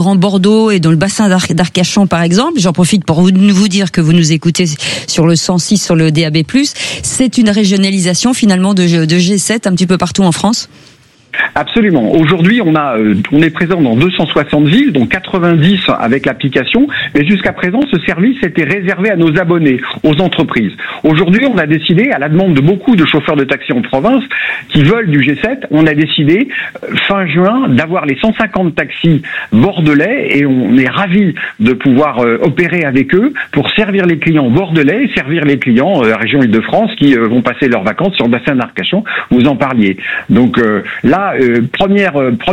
Grand Bordeaux et dans le bassin d'Arcachon par exemple. J'en profite pour vous dire que vous nous écoutez sur le 106, sur le DAB+. C'est une régionalisation finalement de G7 un petit peu partout en France. Absolument. Aujourd'hui, on est présent dans 260 villes, dont 90 avec l'application. Mais jusqu'à présent, ce service était réservé à nos abonnés, aux entreprises. Aujourd'hui, on a décidé, à la demande de beaucoup de chauffeurs de taxi en province qui veulent du G7, on a décidé fin juin d'avoir les 150 taxis bordelais et on est ravis de pouvoir opérer avec eux pour servir les clients bordelais, servir les clients de la région Île-de-France qui vont passer leurs vacances sur le bassin d'Arcachon. Vous en parliez. Donc là, première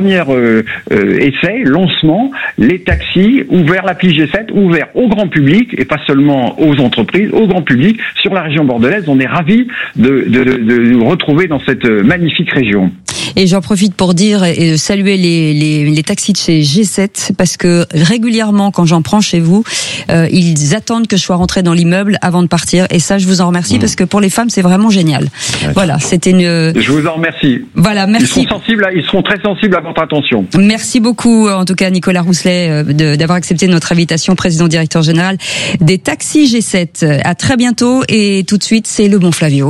essai, lancement, les taxis ouverts, l'appli G7 ouvert au grand public et pas seulement aux entreprises, au grand public sur la région bordelaise. On est ravis de nous retrouver dans cette magnifique région. Et j'en profite pour dire et de saluer les taxis de chez G7 parce que régulièrement quand j'en prends chez vous, ils attendent que je sois rentrée dans l'immeuble avant de partir et ça je vous en remercie parce que pour les femmes c'est vraiment génial. Ouais. Voilà, c'était une. Je vous en remercie. Voilà, merci. Ils seront très sensibles à votre attention. Merci beaucoup en tout cas Nicolas Rousselet d'avoir accepté notre invitation, président directeur général des taxis G7. À très bientôt et tout de suite c'est le bon Flavio.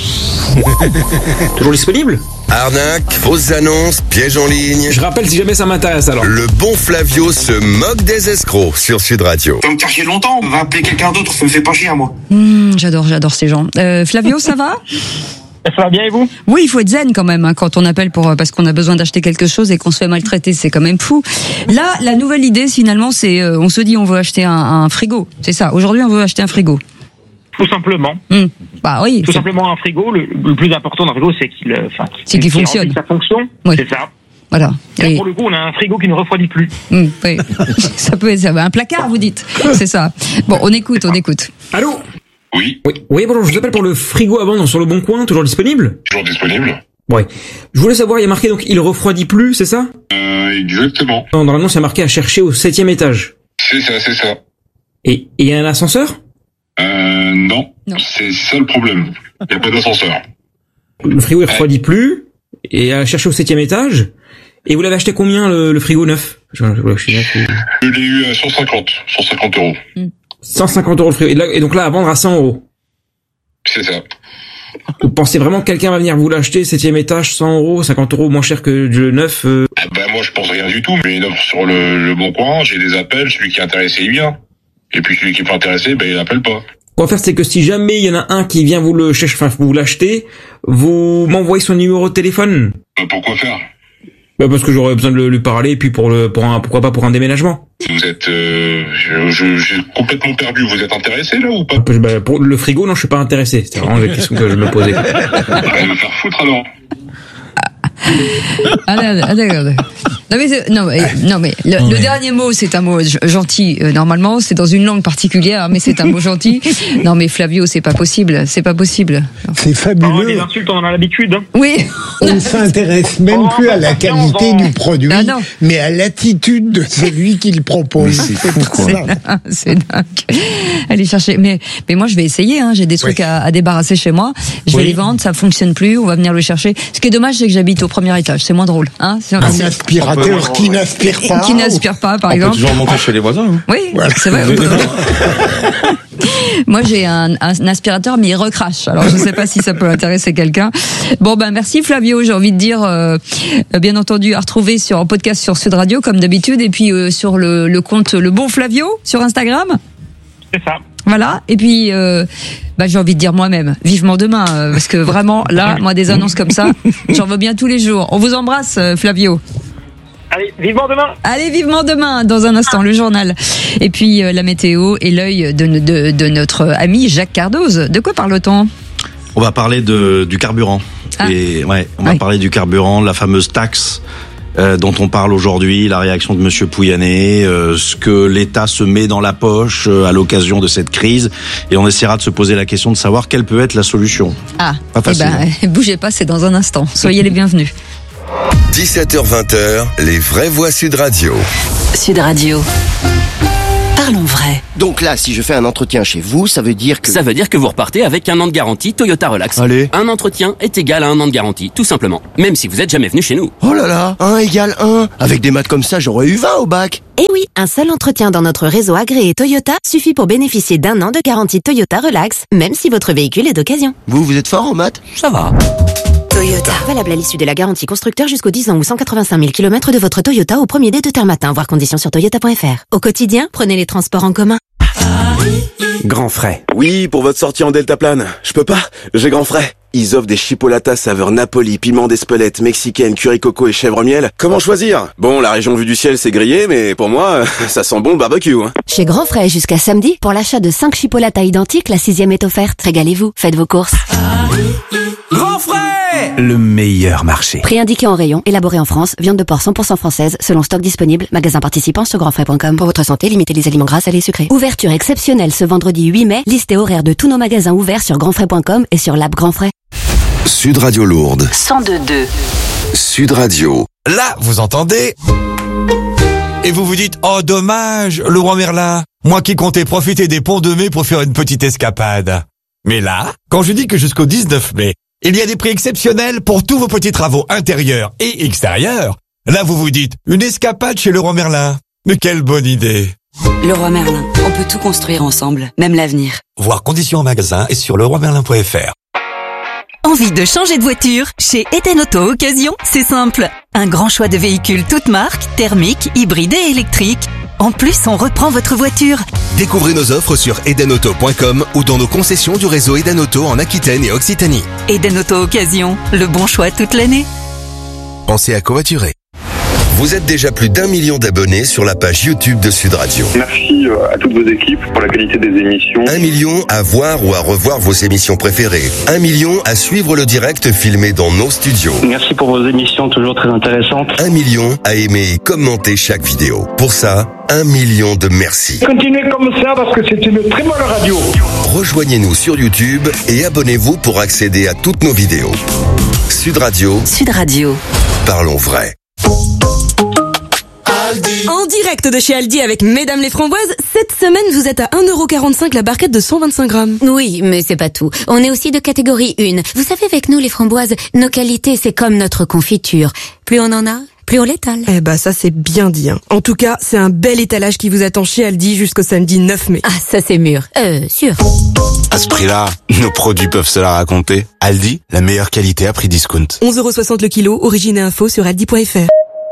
Toujours disponible ? Arnaque, fausses annonces, pièges en ligne. Je rappelle si jamais ça m'intéresse alors. Le bon Flavio se moque des escrocs sur Sud Radio. Comme car j'ai longtemps, on va appeler quelqu'un d'autre, ça me fait pas chier à moi. J'adore ces gens. Flavio, ça va ? Ça va bien et vous ? Oui, il faut être zen quand même quand on appelle parce qu'on a besoin d'acheter quelque chose et qu'on se fait maltraiter, c'est quand même fou. Là, la nouvelle idée finalement, c'est on se dit on veut acheter un frigo. C'est ça. Aujourd'hui, on veut acheter un frigo. Tout simplement. Bah oui. Tout simplement un frigo. Le plus important d'un frigo, c'est qu'il fonctionne. Ça fonctionne. Oui. C'est ça. Voilà. Et pour le coup, on a un frigo qui ne refroidit plus. Oui. Ça peut être un placard, vous dites. C'est ça. Bon, on écoute. Allô ? Oui. Oui, bonjour, je vous appelle pour le frigo à vendre sur le Bon Coin, toujours disponible ? Toujours disponible. Ouais. Je voulais savoir, il y a marqué donc il refroidit plus, c'est ça ? Exactement. Dans l'annonce, il y a marqué à chercher au 7e étage. C'est ça. Et il y a un ascenseur ? Non. C'est ça le problème. Il n'y a pas d'ascenseur. Le frigo, il refroidit plus, et à chercher au 7e étage. Et vous l'avez acheté combien, le frigo neuf ? Je l'ai eu à 150 euros. 150 euros le frigo. Et donc là, à vendre à 100 euros. C'est ça. Vous pensez vraiment que quelqu'un va venir vous l'acheter, 7e étage, 100 euros, 50 euros moins cher que le neuf Moi, je pense rien du tout, mais une offre sur le Bon Coin, j'ai des appels, celui qui est intéressé, il vient. Et puis celui qui est pas intéressé, il n'appelle pas. Ce qu'on va faire, c'est que si jamais il y en a un qui vient vous l'acheter, vous m'envoyez son numéro de téléphone. Pourquoi faire ? Parce que j'aurais besoin de lui parler, et puis pourquoi pas pour un déménagement. Vous êtes, j'ai complètement perdu. Vous êtes intéressé là ou pas ? Pour le frigo, non, je suis pas intéressé. C'est vraiment la question que je me posais. Allez me faire foutre alors. Non mais le dernier mot c'est un mot gentil normalement c'est dans une langue particulière mais c'est un mot gentil. Non mais Flavio c'est pas possible. C'est fabuleux. Les insultes on en a l'habitude. Oui. On ne s'intéresse même plus à la qualité du produit, mais à l'attitude de celui qui le propose. C'est fou, quoi. C'est dingue. Allez chercher. Mais moi je vais essayer. J'ai des trucs à débarrasser chez moi. Je vais les vendre. Ça fonctionne plus. On va venir le chercher. Ce qui est dommage c'est que j'habite au premier étage. C'est moins drôle. Un aspirateur qui n'aspire pas. Qui n'aspire pas, par exemple. On peut toujours monter chez les voisins. Oui, voilà. C'est vrai. Moi, j'ai un aspirateur, mais il recrache. Alors, je ne sais pas si ça peut intéresser quelqu'un. Bon, merci Flavio. J'ai envie de dire, bien entendu, à retrouver en podcast sur Sud Radio, comme d'habitude, et puis sur le compte Le Bon Flavio sur Instagram. C'est ça. Voilà. Et puis, j'ai envie de dire moi-même, vivement demain, parce que vraiment, là, moi, des annonces comme ça, j'en veux bien tous les jours. On vous embrasse, Flavio. Allez, vivement demain. Allez, vivement demain. Dans un instant, le journal. Et puis, la météo et l'œil de notre ami Jacques Cardoz. De quoi parle-t-on ? On va parler du carburant. On va parler du carburant, la fameuse taxe dont on parle aujourd'hui, la réaction de Monsieur Pouyanné, ce que l'État se met dans la poche à l'occasion de cette crise, et on essaiera de se poser la question de savoir quelle peut être la solution. Pas facile. Bougez pas, c'est dans un instant. Soyez les bienvenus. 17h-20h, les vraies voix Sud Radio. Sud Radio. Parlons vrai. Donc là, si je fais un entretien chez vous, ça veut dire que... Ça veut dire que vous repartez avec 1 an de garantie Toyota Relax. Allez. Un entretien est égal à 1 an de garantie, tout simplement. Même si vous êtes jamais venu chez nous. Oh là là, 1 égale 1. Avec des maths comme ça, j'aurais eu 20 au bac. Eh oui, un seul entretien dans notre réseau agréé Toyota suffit pour bénéficier d'1 an de garantie Toyota Relax, même si votre véhicule est d'occasion. Vous êtes fort en maths? Ça va. Toyota. Valable à l'issue de la garantie constructeur jusqu'au 10 ans ou 185 000 km de votre Toyota au premier dé de terme matin. Voir conditions sur toyota.fr. Au quotidien, prenez les transports en commun. Grand Frais. Oui, pour votre sortie en deltaplane. Je peux pas, j'ai Grand Frais. Ils offrent des chipolatas saveur Napoli, piment d'Espelette, mexicaine, curry coco et chèvre miel. Comment choisir? Bon, la région vue du ciel c'est grillé, mais pour moi, ça sent bon le barbecue. Hein. Chez Grand Frais jusqu'à samedi, pour l'achat de 5 chipolatas identiques, la 6e est offerte. Régalez-vous, faites vos courses. Grand Frais, le meilleur marché. Prix indiqué en rayon, élaboré en France, viande de porc 100% française, selon stock disponible, magasin participant sur grandfrais.com. Pour votre santé, limitez les aliments gras, salés et sucrés. Ouverture exceptionnelle ce vendredi 8 mai, liste et horaire de tous nos magasins ouverts sur grandfrais.com et sur l'app Grand Frais. Sud Radio Lourdes. 102.2. Sud Radio. Là, vous entendez? Et vous vous dites, oh dommage, le roi Merlin. Moi qui comptais profiter des ponts de mai pour faire une petite escapade. Mais là, quand je dis que jusqu'au 19 mai, il y a des prix exceptionnels pour tous vos petits travaux intérieurs et extérieurs, là vous vous dites, une escapade chez le roi Merlin. Mais quelle bonne idée. Leroy Merlin, on peut tout construire ensemble, même l'avenir. Voir conditions en magasin et sur leroymerlin.fr. Envie de changer de voiture? Chez Eden Auto Occasion, c'est simple. Un grand choix de véhicules toutes marques, thermiques, hybrides et électriques. En plus, on reprend votre voiture. Découvrez nos offres sur edenauto.com ou dans nos concessions du réseau Eden Auto en Aquitaine et Occitanie. Eden Auto Occasion, le bon choix toute l'année. Pensez à covoiturer. Vous êtes déjà plus d'1 million d'abonnés sur la page YouTube de Sud Radio. Merci à toutes vos équipes pour la qualité des émissions. 1 million à voir ou à revoir vos émissions préférées. 1 million à suivre le direct filmé dans nos studios. Merci pour vos émissions toujours très intéressantes. 1 million à aimer et commenter chaque vidéo. Pour ça, 1 million de merci. Continuez comme ça parce que c'est une très bonne radio. Rejoignez-nous sur YouTube et abonnez-vous pour accéder à toutes nos vidéos. Sud Radio. Sud Radio. Parlons vrai. En direct de chez Aldi avec Mesdames les Framboises, cette semaine vous êtes à 1,45€ la barquette de 125 grammes. Oui, mais c'est pas tout. On est aussi de catégorie 1. Vous savez, avec nous les framboises, nos qualités c'est comme notre confiture. Plus on en a, plus on l'étale. Eh bah ça c'est bien dit. Hein. En tout cas, c'est un bel étalage qui vous attend chez Aldi jusqu'au samedi 9 mai. Ah, ça c'est mûr. Sûr. À ce prix-là, nos produits peuvent se la raconter. Aldi, la meilleure qualité à prix discount. 11,60€ le kilo, origine et info sur aldi.fr.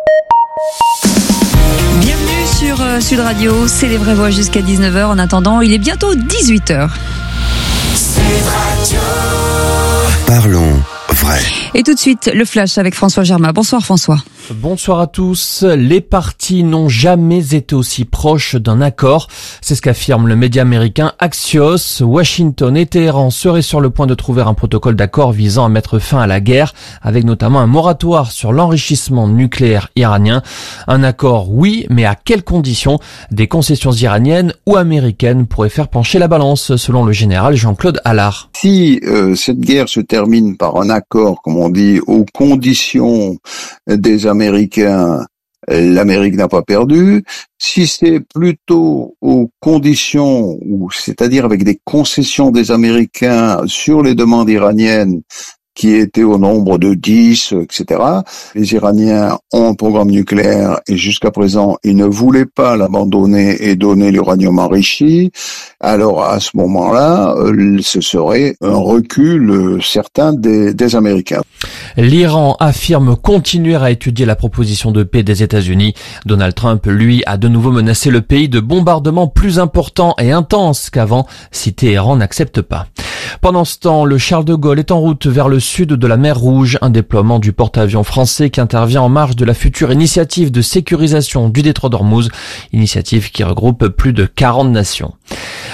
Bienvenue sur Sud Radio, c'est les vraies voix jusqu'à 19h. En attendant, il est bientôt 18h. Sud Radio. Parlons vrai. Et tout de suite, le flash avec François Germain. Bonsoir François. Bonsoir à tous. Les partis n'ont jamais été aussi proches d'un accord. C'est ce qu'affirme le média américain Axios. Washington et Téhéran seraient sur le point de trouver un protocole d'accord visant à mettre fin à la guerre, avec notamment un moratoire sur l'enrichissement nucléaire iranien. Un accord, oui, mais à quelles conditions? Des concessions iraniennes ou américaines pourraient faire pencher la balance, selon le général Jean-Claude Allard. Si cette guerre se termine par un accord, comme on dit, aux conditions des Américains, l'Amérique n'a pas perdu. Si c'est plutôt aux conditions, ou c'est-à-dire avec des concessions des Américains sur les demandes iraniennes, qui étaient au nombre de 10, etc. Les Iraniens ont un programme nucléaire et jusqu'à présent, ils ne voulaient pas l'abandonner et donner l'uranium enrichi. Alors à ce moment-là, ce serait un recul certain des Américains. L'Iran affirme continuer à étudier la proposition de paix des États-Unis. Donald Trump, lui, a de nouveau menacé le pays de bombardements plus importants et intenses qu'avant si Téhéran n'accepte pas. Pendant ce temps, le Charles de Gaulle est en route vers le sud de la mer Rouge, un déploiement du porte-avions français qui intervient en marge de la future initiative de sécurisation du détroit d'Ormuz, initiative qui regroupe plus de 40 nations.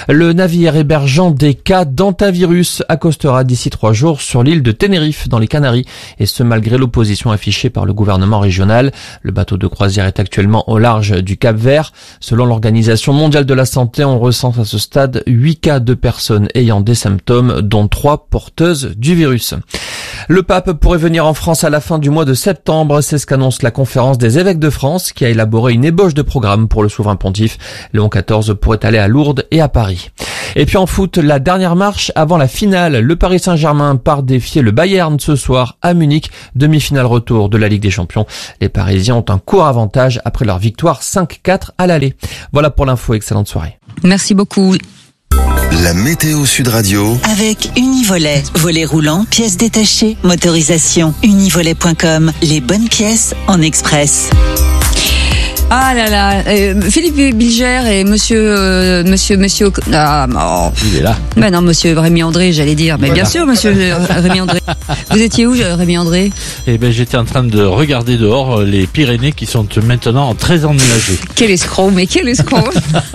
Le navire hébergeant des cas d'hantavirus accostera d'ici 3 jours sur l'île de Tenerife, dans les Canaries, et ce malgré l'opposition affichée par le gouvernement régional. Le bateau de croisière est actuellement au large du Cap-Vert. Selon l'Organisation mondiale de la santé, on recense à ce stade 8 cas de personnes ayant des symptômes, dont 3 porteuses du virus. Le pape pourrait venir en France à la fin du mois de septembre, c'est ce qu'annonce la conférence des évêques de France qui a élaboré une ébauche de programme pour le souverain pontife. Léon XIV pourrait aller à Lourdes et à Paris. Et puis en foot, la dernière marche avant la finale. Le Paris Saint-Germain part défier le Bayern ce soir à Munich, demi-finale retour de la Ligue des Champions. Les Parisiens ont un court avantage après leur victoire 5-4 à l'aller. Voilà pour l'info, excellente soirée. Merci beaucoup. La météo Sud Radio. Avec Univolet. Volet roulant, pièces détachées, motorisation. Univolet.com. Les bonnes pièces en express. Ah là là, Philippe Bilger et monsieur, il est là. Ben non, monsieur Rémi André, j'allais dire. Mais voilà. Bien sûr, monsieur Rémi André. Vous étiez où, Rémi André? Eh ben, j'étais en train de regarder dehors les Pyrénées qui sont maintenant très enneigées. Quel escroc, mais quel escroc.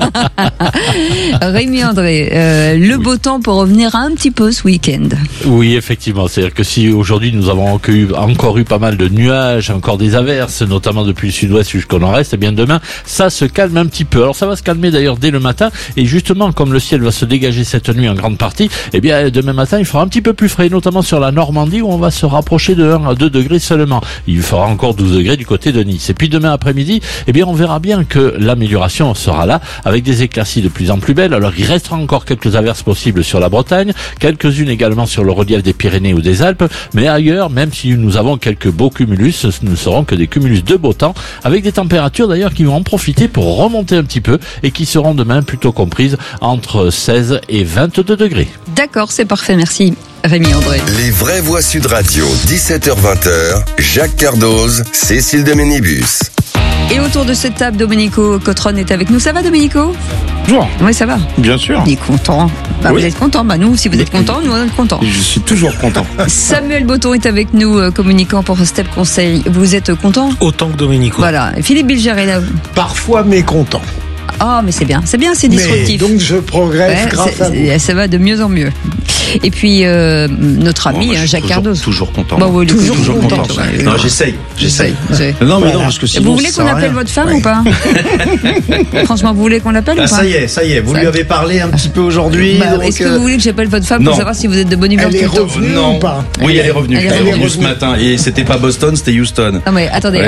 Rémi André, le beau temps pour revenir un petit peu ce week-end. Oui, effectivement. C'est-à-dire que si aujourd'hui nous avons encore eu pas mal de nuages, encore des averses, notamment depuis le sud-ouest jusqu'au nord-est, bien demain, ça se calme un petit peu. Alors ça va se calmer d'ailleurs dès le matin, et justement comme le ciel va se dégager cette nuit en grande partie, eh bien demain matin il fera un petit peu plus frais, notamment sur la Normandie où on va se rapprocher de 1 à 2 degrés seulement. Il fera encore 12 degrés du côté de Nice. Et puis demain après-midi, eh bien on verra bien que l'amélioration sera là, avec des éclaircies de plus en plus belles. Alors il restera encore quelques averses possibles sur la Bretagne, quelques-unes également sur le relief des Pyrénées ou des Alpes, mais ailleurs, même si nous avons quelques beaux cumulus, ce ne seront que des cumulus de beau temps, avec des températures d'ailleurs qui vont en profiter pour remonter un petit peu et qui seront demain plutôt comprises entre 16 et 22 degrés. D'accord, c'est parfait, merci Rémi André. Les vraies voix Sud Radio, 17h-20h, Jacques Cardoz, Cécile de Ménibus. Et autour de cette table, Domenico Cotron est avec nous. Ça va, Domenico? Bonjour. Oui, ça va. Bien sûr. Il est content. Bah, oui. Vous êtes content. Bah, nous, si vous êtes content, nous, on est contents. Je suis toujours content. Samuel Botton est avec nous, communicant pour Step Conseil. Vous êtes content? Autant que Domenico. Voilà. Et Philippe Bilger est là. Parfois mécontent. Ah, mais c'est bien, c'est disruptif. Mais donc je progresse grâce à vous. Ça va de mieux en mieux. Et puis notre ami Jacques Cardoz. Toujours content. Bah, oui, toujours content. Non, j'essaye. Non, mais non, parce que sinon. Vous voulez qu'on appelle votre femme ou pas? Franchement, vous voulez qu'on l'appelle ou pas? Ça y est. Vous lui avez parlé un petit peu aujourd'hui. Est-ce que vous voulez que j'appelle votre femme pour savoir si vous êtes de bonne humeur tout le temps? Non. Ou pas? Oui, elle est revenue. Elle est revenue ce matin. Et c'était pas Boston, c'était Houston. Non, mais attendez.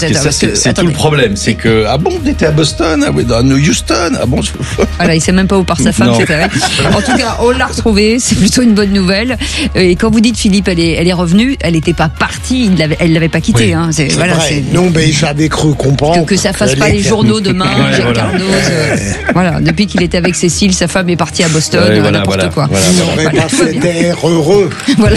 C'est tout le problème. C'est que, ah bon, on était à Boston? Ah oui, dans Houston? Ah bon? Voilà, il sait même pas où part sa femme, c'est vrai. En tout cas, on l'a retrouvée. C'est plutôt une bonne nouvelle. Et quand vous dites Philippe, elle est revenue, elle n'était pas partie, elle l'avait pas quittée. Oui, hein. C'est vrai. Non, mais j'avais cru comprendre. Que ça fasse pas les journaux demain, Jacques Cardoz. Voilà, depuis qu'il était avec Cécile, sa femme est partie à Boston, n'importe quoi. Il n'aurait pas cet air heureux. Voilà.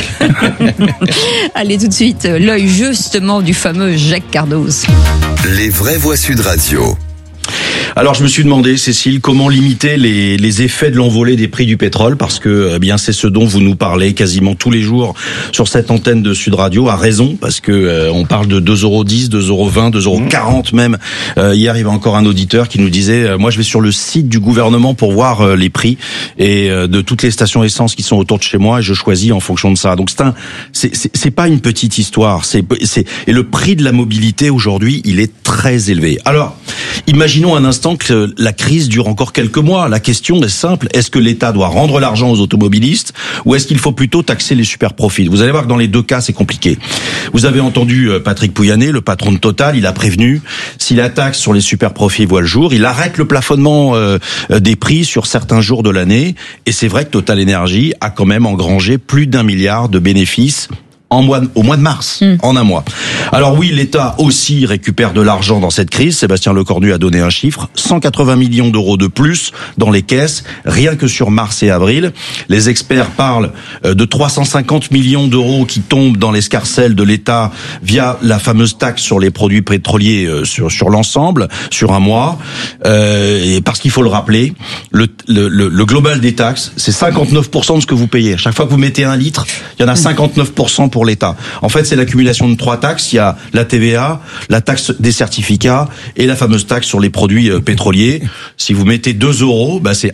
Allez, tout de suite, l'œil justement du fameux Jacques Cardoz. Les vraies voix Sud Radio. Alors je me suis demandé, Cécile, comment limiter les effets de l'envolée des prix du pétrole, parce que eh bien c'est ce dont vous nous parlez quasiment tous les jours sur cette antenne de Sud Radio, à raison, parce que on parle de 2,10 €, 2,20 €, 2,40 € même. Hier, il y avait encore un auditeur qui nous disait, moi je vais sur le site du gouvernement pour voir les prix et de toutes les stations essence qui sont autour de chez moi, et je choisis en fonction de ça. Donc c'est pas une petite histoire, et le prix de la mobilité aujourd'hui, il est très élevé. Alors, imaginons un instant que la crise dure encore quelques mois. La question est simple. Est-ce que l'État doit rendre l'argent aux automobilistes ou est-ce qu'il faut plutôt taxer les super profits? Vous allez voir que dans les deux cas, c'est compliqué. Vous avez entendu Patrick Pouyanné, le patron de Total, il a prévenu, si la taxe sur les super profits voit le jour, il arrête le plafonnement des prix sur certains jours de l'année. Et c'est vrai que Total Energy a quand même engrangé plus d'1 milliard de bénéfices au mois de mars, en un mois. Alors oui, l'État aussi récupère de l'argent dans cette crise. Sébastien Lecornu a donné un chiffre, 180 millions d'euros de plus dans les caisses, rien que sur mars et avril. Les experts parlent de 350 millions d'euros qui tombent dans l'escarcelle de l'État via la fameuse taxe sur les produits pétroliers sur l'ensemble, sur un mois. Et parce qu'il faut le rappeler, le global des taxes, c'est 59% de ce que vous payez. À chaque fois que vous mettez 1 litre, il y en a 59% pour l'État. En fait, c'est l'accumulation de 3 taxes. Il y a la TVA, la taxe des certificats et la fameuse taxe sur les produits pétroliers. Si vous mettez 2 €, c'est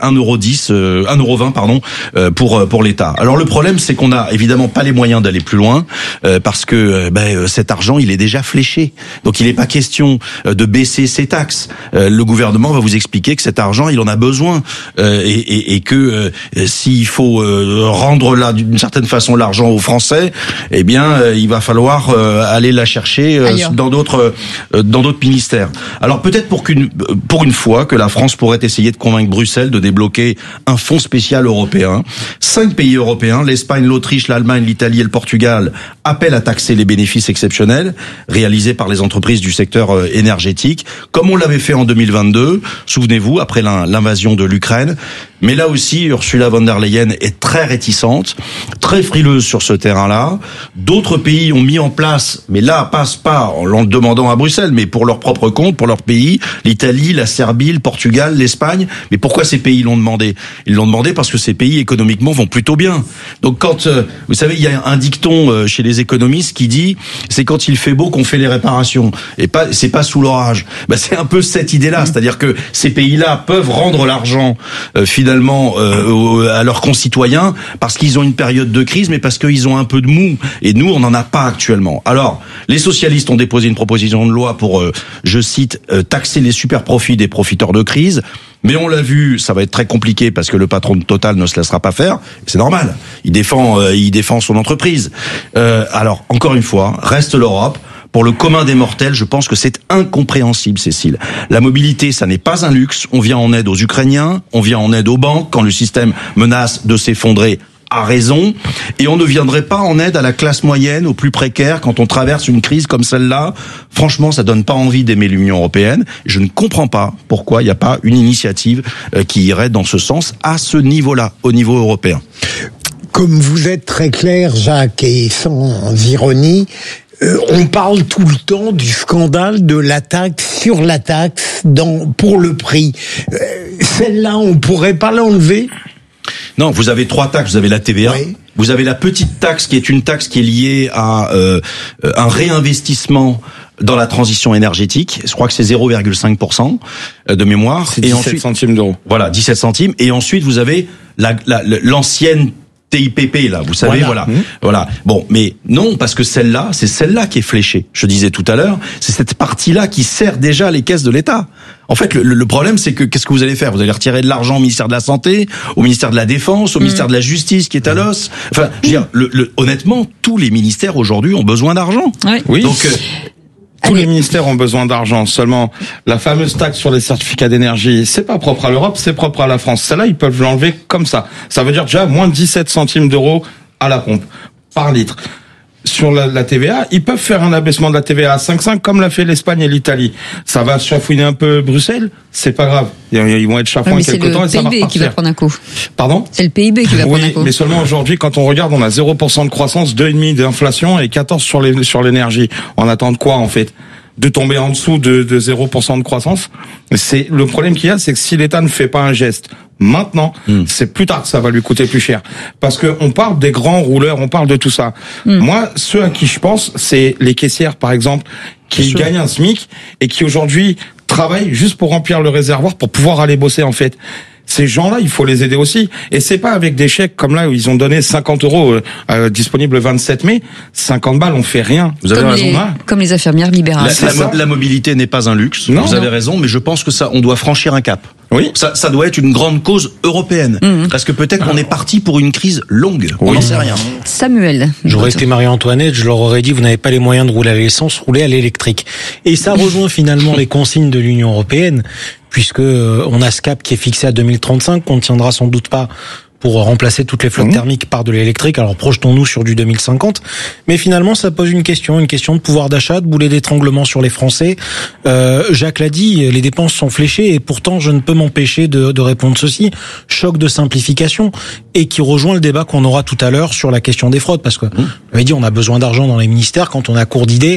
1,20 €, pour l'État. Alors le problème, c'est qu'on n'a évidemment pas les moyens d'aller plus loin parce que cet argent, il est déjà fléché. Donc il n'est pas question de baisser ces taxes. Le gouvernement va vous expliquer que cet argent, il en a besoin et que s'il faut rendre là d'une certaine façon l'argent aux Français, eh bien il va falloir aller la chercher dans d'autres ministères. Alors peut-être pour une fois que la France pourrait essayer de convaincre Bruxelles de débloquer un fonds spécial européen. 5 pays européens, l'Espagne, l'Autriche, l'Allemagne, l'Italie et le Portugal, appellent à taxer les bénéfices exceptionnels réalisés par les entreprises du secteur énergétique, comme on l'avait fait en 2022, souvenez-vous, après l'invasion de l'Ukraine. Mais là aussi, Ursula von der Leyen est très réticente, très frileuse sur ce terrain-là. D'autres pays ont mis en place, mais là, pas en le demandant à Bruxelles, mais pour leur propre compte, pour leur pays, l'Italie, la Serbie, le Portugal, l'Espagne. Mais pourquoi ces pays l'ont demandé? Ils l'ont demandé parce que ces pays, économiquement, vont plutôt bien. Donc quand, vous savez, il y a un dicton chez les économistes qui dit, c'est quand il fait beau qu'on fait les réparations. Et c'est pas sous l'orage. C'est un peu cette idée-là. C'est-à-dire que ces pays-là peuvent rendre l'argent, finalement, à leurs concitoyens parce qu'ils ont une période de crise, mais parce qu'ils ont un peu de mou. Et nous, on n'en a pas actuellement. Alors, les socialistes ont déposé une proposition de loi pour, je cite, taxer les super profits des profiteurs de crise. Mais on l'a vu, ça va être très compliqué parce que le patron de Total ne se laissera pas faire. C'est normal. Il défend son entreprise. Alors, encore une fois, reste l'Europe. Pour le commun des mortels, je pense que c'est incompréhensible, Cécile. La mobilité, ça n'est pas un luxe. On vient en aide aux Ukrainiens, on vient en aide aux banques quand le système menace de s'effondrer. A raison, et on ne viendrait pas en aide à la classe moyenne, aux plus précaires, quand on traverse une crise comme celle-là. Franchement, ça donne pas envie d'aimer l'Union européenne. Je ne comprends pas pourquoi il n'y a pas une initiative qui irait dans ce sens, à ce niveau-là, au niveau européen. Comme vous êtes très clair, Jacques, et sans ironie, on parle tout le temps du scandale de la taxe sur la taxe pour le prix. Celle-là, on pourrait pas l'enlever ? Non, vous avez 3 taxes. Vous avez la TVA, oui. Vous avez la petite taxe qui est une taxe qui est liée à un réinvestissement dans la transition énergétique. Je crois que c'est 0,5% de mémoire. C'est 17 centimes d'euros. Voilà, 17 centimes. Et ensuite, vous avez l'ancienne TIPP, là, vous savez, voilà. Bon, mais non, parce que c'est celle-là qui est fléchée. Je disais tout à l'heure, c'est cette partie-là qui sert déjà les caisses de l'État. En fait, le problème, c'est que qu'est-ce que vous allez faire? Vous allez retirer de l'argent au ministère de la Santé, au ministère de la Défense, au ministère de la Justice, qui est à l'os. Enfin, je veux dire, honnêtement, tous les ministères aujourd'hui ont besoin d'argent. Oui. Donc, tous les ministères ont besoin d'argent. Seulement, la fameuse taxe sur les certificats d'énergie, c'est pas propre à l'Europe, c'est propre à la France. Celle-là, ils peuvent l'enlever comme ça. Ça veut dire déjà moins de 17 centimes d'euros à la pompe, par litre. Sur la TVA, ils peuvent faire un abaissement de la TVA à 5,5 comme l'a fait l'Espagne et l'Italie. Ça va chafouiner un peu Bruxelles, c'est pas grave. Ils vont être chafouins quelque temps et ça va repartir. C'est le PIB qui va prendre un coup. Pardon? C'est le PIB qui va prendre un coup. Oui, mais seulement aujourd'hui, quand on regarde, on a 0% de croissance, 2,5% d'inflation et 14% sur l'énergie. On attend de quoi, en fait? De tomber en dessous de 0% de croissance. C'est le problème qu'il y a, c'est que si l'État ne fait pas un geste maintenant, c'est plus tard que ça va lui coûter plus cher. Parce que on parle des grands rouleurs, on parle de tout ça. Moi, ceux à qui je pense, c'est les caissières, par exemple, qui gagnent un SMIC et qui aujourd'hui travaillent juste pour remplir le réservoir pour pouvoir aller bosser, en fait. Ces gens-là, il faut les aider aussi. Et c'est pas avec des chèques comme là où ils ont donné 50 euros disponibles le 27 mai. 50 balles, on fait rien. Vous avez raison. Comme les infirmières libérales. La mobilité n'est pas un luxe. Non, vous avez raison, mais je pense que on doit franchir un cap. Oui. Ça doit être une grande cause européenne. Parce que peut-être qu'on est parti pour une crise longue. On n'en sait rien. Samuel. J'aurais été Marie-Antoinette, je leur aurais dit, vous n'avez pas les moyens de rouler à l'essence, roulez à l'électrique. Et ça rejoint finalement les consignes de l'Union européenne, puisque on a ce cap qui est fixé à 2035, qu'on ne tiendra sans doute pas pour remplacer toutes les flottes thermiques par de l'électrique. Alors projetons-nous sur du 2050. Mais finalement, ça pose une question de pouvoir d'achat, de boulet d'étranglement sur les Français. Jacques l'a dit, les dépenses sont fléchées et pourtant je ne peux m'empêcher de répondre ceci. Choc de simplification et qui rejoint le débat qu'on aura tout à l'heure sur la question des fraudes. Parce que, vous avez dit, on a besoin d'argent dans les ministères. Quand on a court d'idées,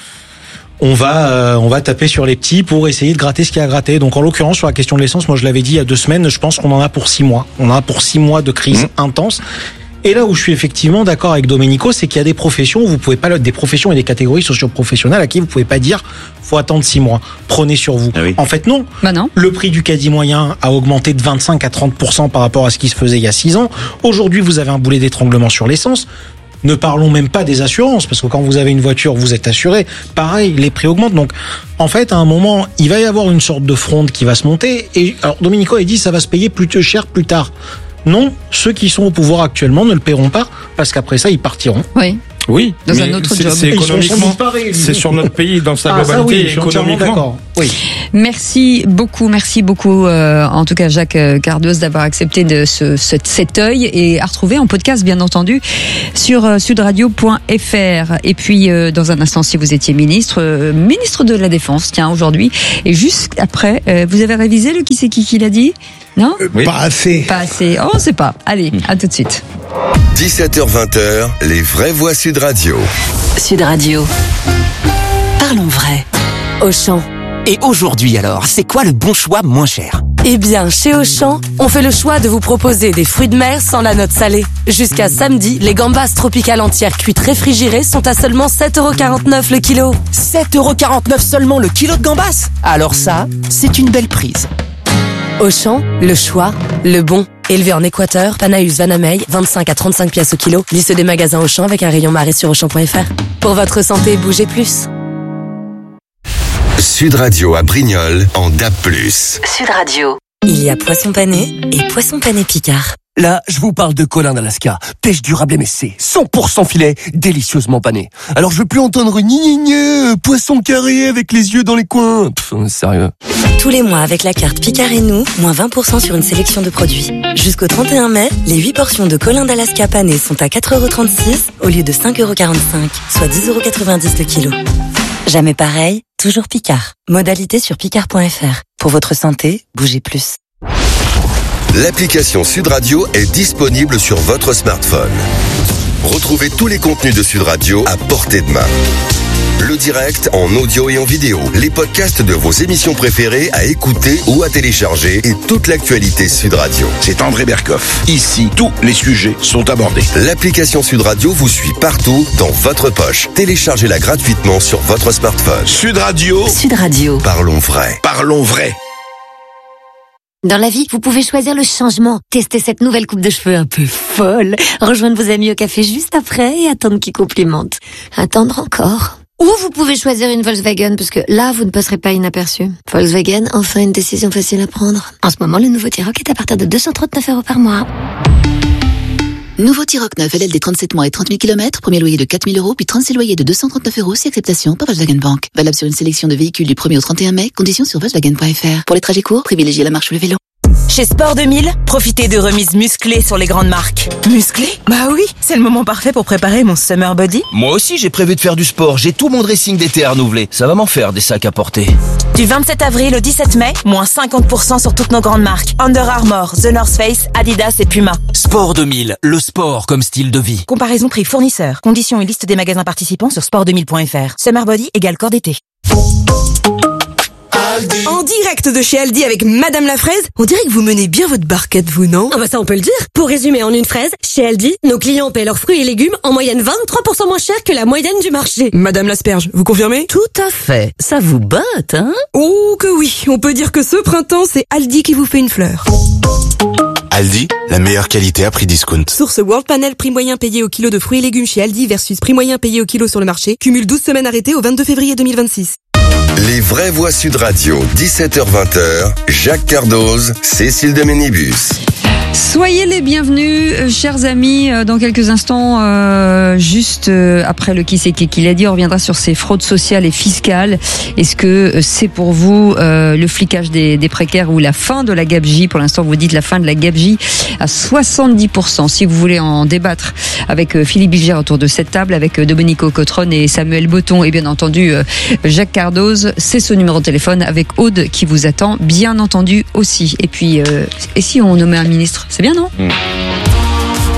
on va taper sur les petits pour essayer de gratter ce qu'il y a à gratter. Donc en l'occurrence sur la question de l'essence, moi je l'avais dit il y a 2 semaines, je pense qu'on en a pour 6 mois. On en a pour 6 mois de crise intense. Et là où je suis effectivement d'accord avec Domenico, c'est qu'il y a des professions où vous pouvez pas, des professions et des catégories socio-professionnelles à qui vous pouvez pas dire faut attendre 6 mois. Prenez sur vous. Ah oui. En fait, non. Bah non. Le prix du caddie moyen a augmenté de 25 à 30% par rapport à ce qui se faisait il y a 6 ans. Aujourd'hui, vous avez un boulet d'étranglement sur l'essence. Ne parlons même pas des assurances, parce que quand vous avez une voiture, vous êtes assuré. Pareil, les prix augmentent. Donc, en fait, à un moment, il va y avoir une sorte de fronde qui va se monter. Et alors, Domenico a dit, ça va se payer plus cher plus tard. Non, ceux qui sont au pouvoir actuellement ne le paieront pas, parce qu'après ça, ils partiront. Oui. Oui, dans un autre job. C'est économiquement, c'est sur notre pays dans sa globalité, ça, oui, économiquement. Oui. Merci beaucoup, en tout cas Jacques Cardoz d'avoir accepté de cet œil et à retrouver en podcast bien entendu sur sudradio.fr. Et puis dans un instant, si vous étiez ministre de la Défense, tiens aujourd'hui, et juste après, vous avez révisé le qui c'est qui l'a dit? Non, oui. Pas assez. Pas assez. Oh, on sait pas. Allez, à tout de suite. 17h-20h, les vraies voix Sud Radio. Sud Radio. Parlons vrai. Auchan. Et aujourd'hui alors, c'est quoi le bon choix moins cher? Eh bien, chez Auchan, on fait le choix de vous proposer des fruits de mer sans la note salée. Jusqu'à samedi, les gambas tropicales entières cuites réfrigérées sont à seulement 7,49€ le kilo. 7,49€ seulement le kilo de gambas? Alors ça, c'est une belle prise. Auchan, le choix, le bon. Élevé en Équateur, Panaus Vanamey, 25 à 35 pièces au kilo. Liste des magasins Auchan avec un rayon marée sur Auchan.fr. Pour votre santé, bougez plus. Sud Radio à Brignoles en DAB+. Sud Radio. Il y a poisson pané et poisson pané Picard. Là, je vous parle de Colin d'Alaska. Pêche durable MSC, 100% filet, délicieusement pané. Alors je veux plus entendre poisson carré avec les yeux dans les coins. Sérieux. Tous les mois avec la carte Picard et nous, moins 20% sur une sélection de produits. Jusqu'au 31 mai, les 8 portions de Colin d'Alaska pané sont à 4,36€ au lieu de 5,45€, soit 10,90€ le kilo. Jamais pareil, toujours Picard. Modalité sur picard.fr. Pour votre santé, bougez plus. L'application Sud Radio est disponible sur votre smartphone. Retrouvez tous les contenus de Sud Radio à portée de main. Le direct en audio et en vidéo, les podcasts de vos émissions préférées à écouter ou à télécharger et toute l'actualité Sud Radio. C'est André Berkoff. Ici, tous les sujets sont abordés. L'application Sud Radio vous suit partout dans votre poche. Téléchargez-la gratuitement sur votre smartphone. Sud Radio. Sud Radio. Parlons vrai. Parlons vrai. Dans la vie, vous pouvez choisir le changement. Tester cette nouvelle coupe de cheveux un peu folle. Rejoindre vos amis au café juste après et attendre qu'ils complimentent. Attendre encore. Ou vous pouvez choisir une Volkswagen, parce que là, vous ne passerez pas inaperçu. Volkswagen, enfin une décision facile à prendre. En ce moment, le nouveau T-Roc est à partir de 239€ par mois. Nouveau T-Roc 9, LLD 37 mois et 30 000 km, premier loyer de 4 000 €, puis 36 loyers de 239€ si acceptation par Volkswagen Bank. Valable sur une sélection de véhicules du 1er au 31 mai, conditions sur Volkswagen.fr. Pour les trajets courts, privilégiez la marche ou le vélo. Chez Sport 2000, profitez de remises musclées sur les grandes marques. Musclé? Bah oui, c'est le moment parfait pour préparer mon summer body. Moi aussi j'ai prévu de faire du sport, j'ai tout mon dressing d'été à renouveler. Ça va m'en faire des sacs à porter. Du 27 avril au 17 mai, moins 50% sur toutes nos grandes marques. Under Armour, The North Face, Adidas et Puma. Sport 2000, le sport comme style de vie. Comparaison prix fournisseur. Conditions et liste des magasins participants sur sport2000.fr. Summer body égale corps d'été. Aldi. En direct de chez Aldi avec Madame la Fraise, on dirait que vous menez bien votre barquette, vous, non? Ah bah ça on peut le dire. Pour résumer en une phrase, chez Aldi, nos clients paient leurs fruits et légumes en moyenne 23% moins cher que la moyenne du marché. Madame l'Asperge, vous confirmez? Tout à fait. Ça vous botte, hein? Oh que oui, on peut dire que ce printemps, c'est Aldi qui vous fait une fleur. Aldi, la meilleure qualité à prix discount. Source World Panel, prix moyen payé au kilo de fruits et légumes chez Aldi versus prix moyen payé au kilo sur le marché. Cumule 12 semaines arrêtées au 22 février 2026. Les vraies voix Sud Radio, 17h-20h, Jacques Cardoz, Cécile de Ménibus. Soyez les bienvenus, chers amis. Dans quelques instants, juste après le qui c'est qui l'a dit, on reviendra sur ces fraudes sociales et fiscales. Est-ce que c'est pour vous le flicage des précaires ou la fin de la gabegie? Pour l'instant, vous dites la fin de la gabegie à 70%. Si vous voulez en débattre avec Philippe Bilger autour de cette table, avec Domenico Cotron et Samuel Botton et bien entendu Jacques Cardoz, c'est ce numéro de téléphone avec Aude qui vous attend, bien entendu aussi. Et puis, et si on nommait un ministre? C'est bien, non?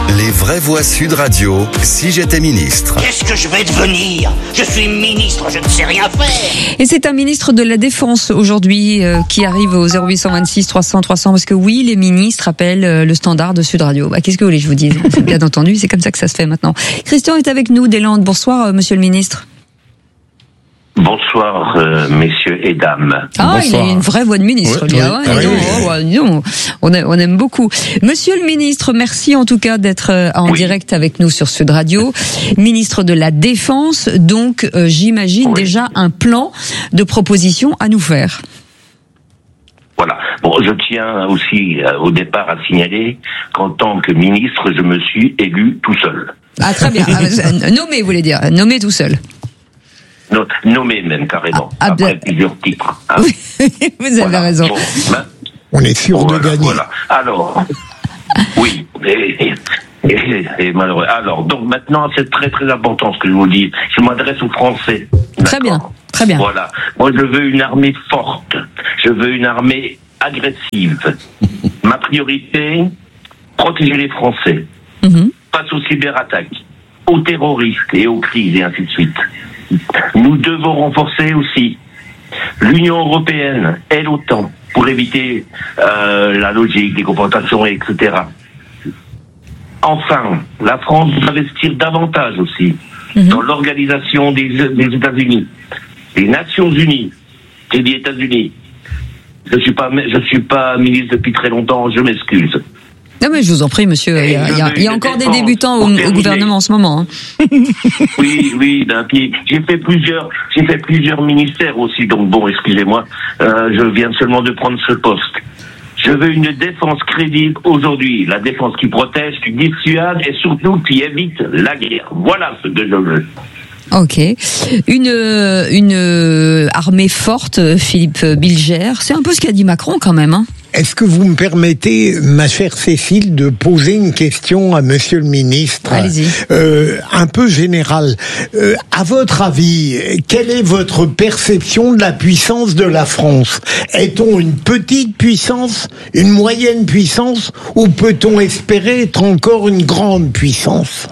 Les vraies voix Sud Radio, si j'étais ministre. Qu'est-ce que je vais devenir? Je suis ministre, je ne sais rien faire. Et c'est un ministre de la Défense aujourd'hui qui arrive au 0826 300 300 parce que oui, les ministres appellent le standard de Sud Radio. Bah, qu'est-ce que vous voulez que je vous dise? Bien entendu, c'est comme ça que ça se fait maintenant. Christian est avec nous des Landes. Bonsoir, monsieur le ministre. Bonsoir, messieurs et dames. Ah, Bonsoir. il a une vraie voix de ministre, lui. On aime beaucoup. Monsieur le ministre, merci en tout cas d'être en direct avec nous sur Sud Radio. Ministre de la Défense, donc j'imagine déjà un plan de proposition à nous faire. Voilà. Bon, je tiens aussi au départ à signaler qu'en tant que ministre, je me suis élu tout seul. Ah, très bien. Nommé, vous voulez dire. Nommé tout seul. Nommé même, carrément. Après plusieurs titres. Hein. Oui, vous avez raison. Bon, on est sûr de gagner. Voilà. Alors, oui. Et malheureux. Alors, donc maintenant, c'est très très important ce que je vous dis. Je m'adresse aux Français. Très bien, très bien. Voilà. Moi, je veux une armée forte. Je veux une armée agressive. Ma priorité, protéger les Français. Face aux cyberattaques, aux terroristes et aux crises et ainsi de suite. Nous devons renforcer aussi l'Union européenne et l'OTAN pour éviter la logique des confrontations, etc. Enfin, la France doit investir davantage aussi dans l'organisation des États-Unis, des Nations Unies et des États-Unis. Je suis pas ministre depuis très longtemps, je m'excuse. Non mais je vous en prie, monsieur. Il y a encore des débutants au gouvernement en ce moment. Hein. Oui. Ben, puis j'ai fait plusieurs ministères aussi. Donc bon, excusez-moi, je viens seulement de prendre ce poste. Je veux une défense crédible aujourd'hui, la défense qui protège, qui dissuade et surtout qui évite la guerre. Voilà ce que je veux. Ok. Une armée forte, Philippe Bilger. C'est un peu ce qu'a dit Macron quand même. Hein. Est-ce que vous me permettez, ma chère Cécile, de poser une question à Monsieur le Ministre? Allez-y. Un peu générale. À votre avis, quelle est votre perception de la puissance de la France? Est-on une petite puissance, une moyenne puissance, ou peut-on espérer être encore une grande puissance?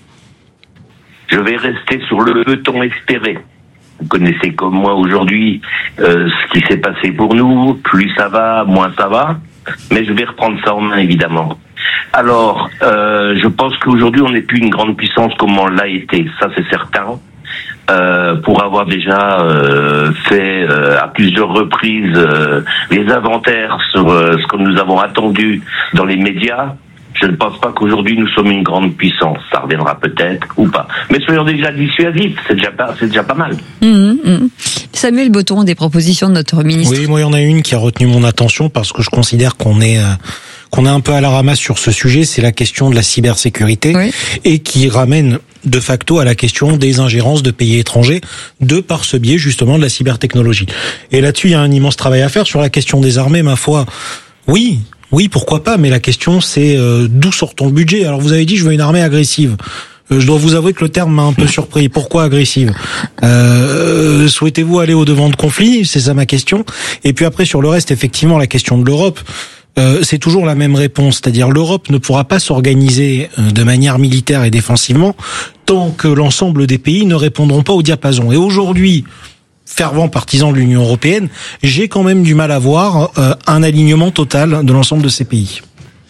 Je vais rester sur le peut-on espérer. Vous connaissez comme moi aujourd'hui ce qui s'est passé pour nous. Plus ça va, moins ça va. Mais je vais reprendre ça en main, évidemment. Alors, je pense qu'aujourd'hui, on n'est plus une grande puissance comme on l'a été. Ça, c'est certain. Pour avoir déjà fait à plusieurs reprises les inventaires sur ce que nous avons attendu dans les médias, je ne pense pas qu'aujourd'hui nous sommes une grande puissance. Ça reviendra peut-être ou pas. Mais soyons déjà dissuasifs, c'est déjà pas mal. Samuel Botton, des propositions de notre ministre. Oui, moi il y en a une qui a retenu mon attention parce que je considère qu'on est un peu à la ramasse sur ce sujet, c'est la question de la cybersécurité et qui ramène de facto à la question des ingérences de pays étrangers de par ce biais justement de la cybertechnologie. Et là-dessus, il y a un immense travail à faire sur la question des armées, ma foi. Oui, pourquoi pas, mais la question c'est d'où sort-on le budget? Alors vous avez dit je veux une armée agressive. Je dois vous avouer que le terme m'a un peu surpris. Pourquoi agressive? Souhaitez-vous aller au devant de conflit? C'est ça ma question. Et puis après sur le reste, effectivement, la question de l'Europe, c'est toujours la même réponse, c'est-à-dire l'Europe ne pourra pas s'organiser de manière militaire et défensivement tant que l'ensemble des pays ne répondront pas au diapason. Et aujourd'hui, fervent partisan de l'Union européenne, j'ai quand même du mal à voir un alignement total de l'ensemble de ces pays.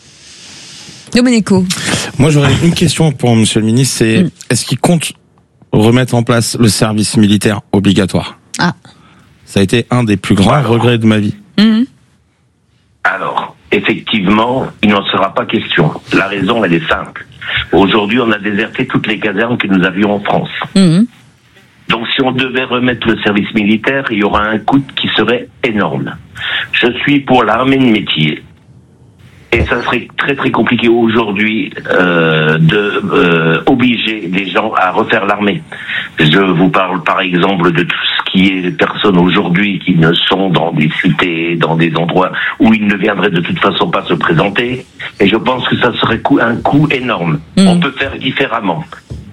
Domenico. Moi, j'aurais une question pour Monsieur le Ministre, c'est est-ce qu'il compte remettre en place le service militaire obligatoire? Ça a été un des plus grands regrets de ma vie. Alors, effectivement, il n'en sera pas question. La raison, elle est simple. Aujourd'hui, on a déserté toutes les casernes que nous avions en France. Donc si on devait remettre le service militaire, il y aura un coût qui serait énorme. Je suis pour l'armée de métier. Et ça serait très très compliqué aujourd'hui obliger les gens à refaire l'armée. Je vous parle par exemple de tout ce qui est des personnes aujourd'hui qui ne sont dans des cités, dans des endroits où ils ne viendraient de toute façon pas se présenter. Et je pense que ça serait un coût énorme. On peut faire différemment.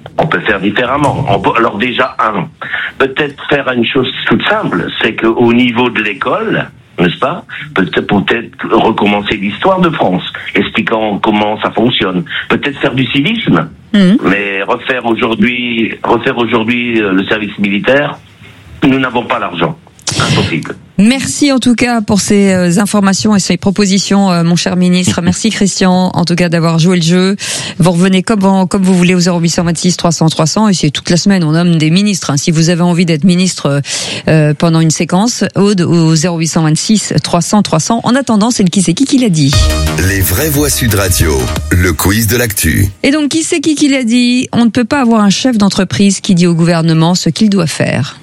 Alors déjà, peut-être faire une chose toute simple, c'est qu'au niveau de l'école, n'est-ce pas? Peut-être recommencer l'histoire de France, expliquant comment ça fonctionne. Peut-être faire du civisme, mais refaire aujourd'hui le service militaire, nous n'avons pas l'argent. Impossible. Merci en tout cas pour ces informations et ces propositions, mon cher ministre. Merci Christian, en tout cas d'avoir joué le jeu. Vous revenez comme vous voulez au 0826 300 300 et c'est toute la semaine. On nomme des ministres. Si vous avez envie d'être ministre pendant une séquence, au 0826 300 300. En attendant, c'est le qui c'est qui l'a dit. Les vraies voix Sud Radio, le quiz de l'actu. Et donc qui c'est qui l'a dit? On ne peut pas avoir un chef d'entreprise qui dit au gouvernement ce qu'il doit faire.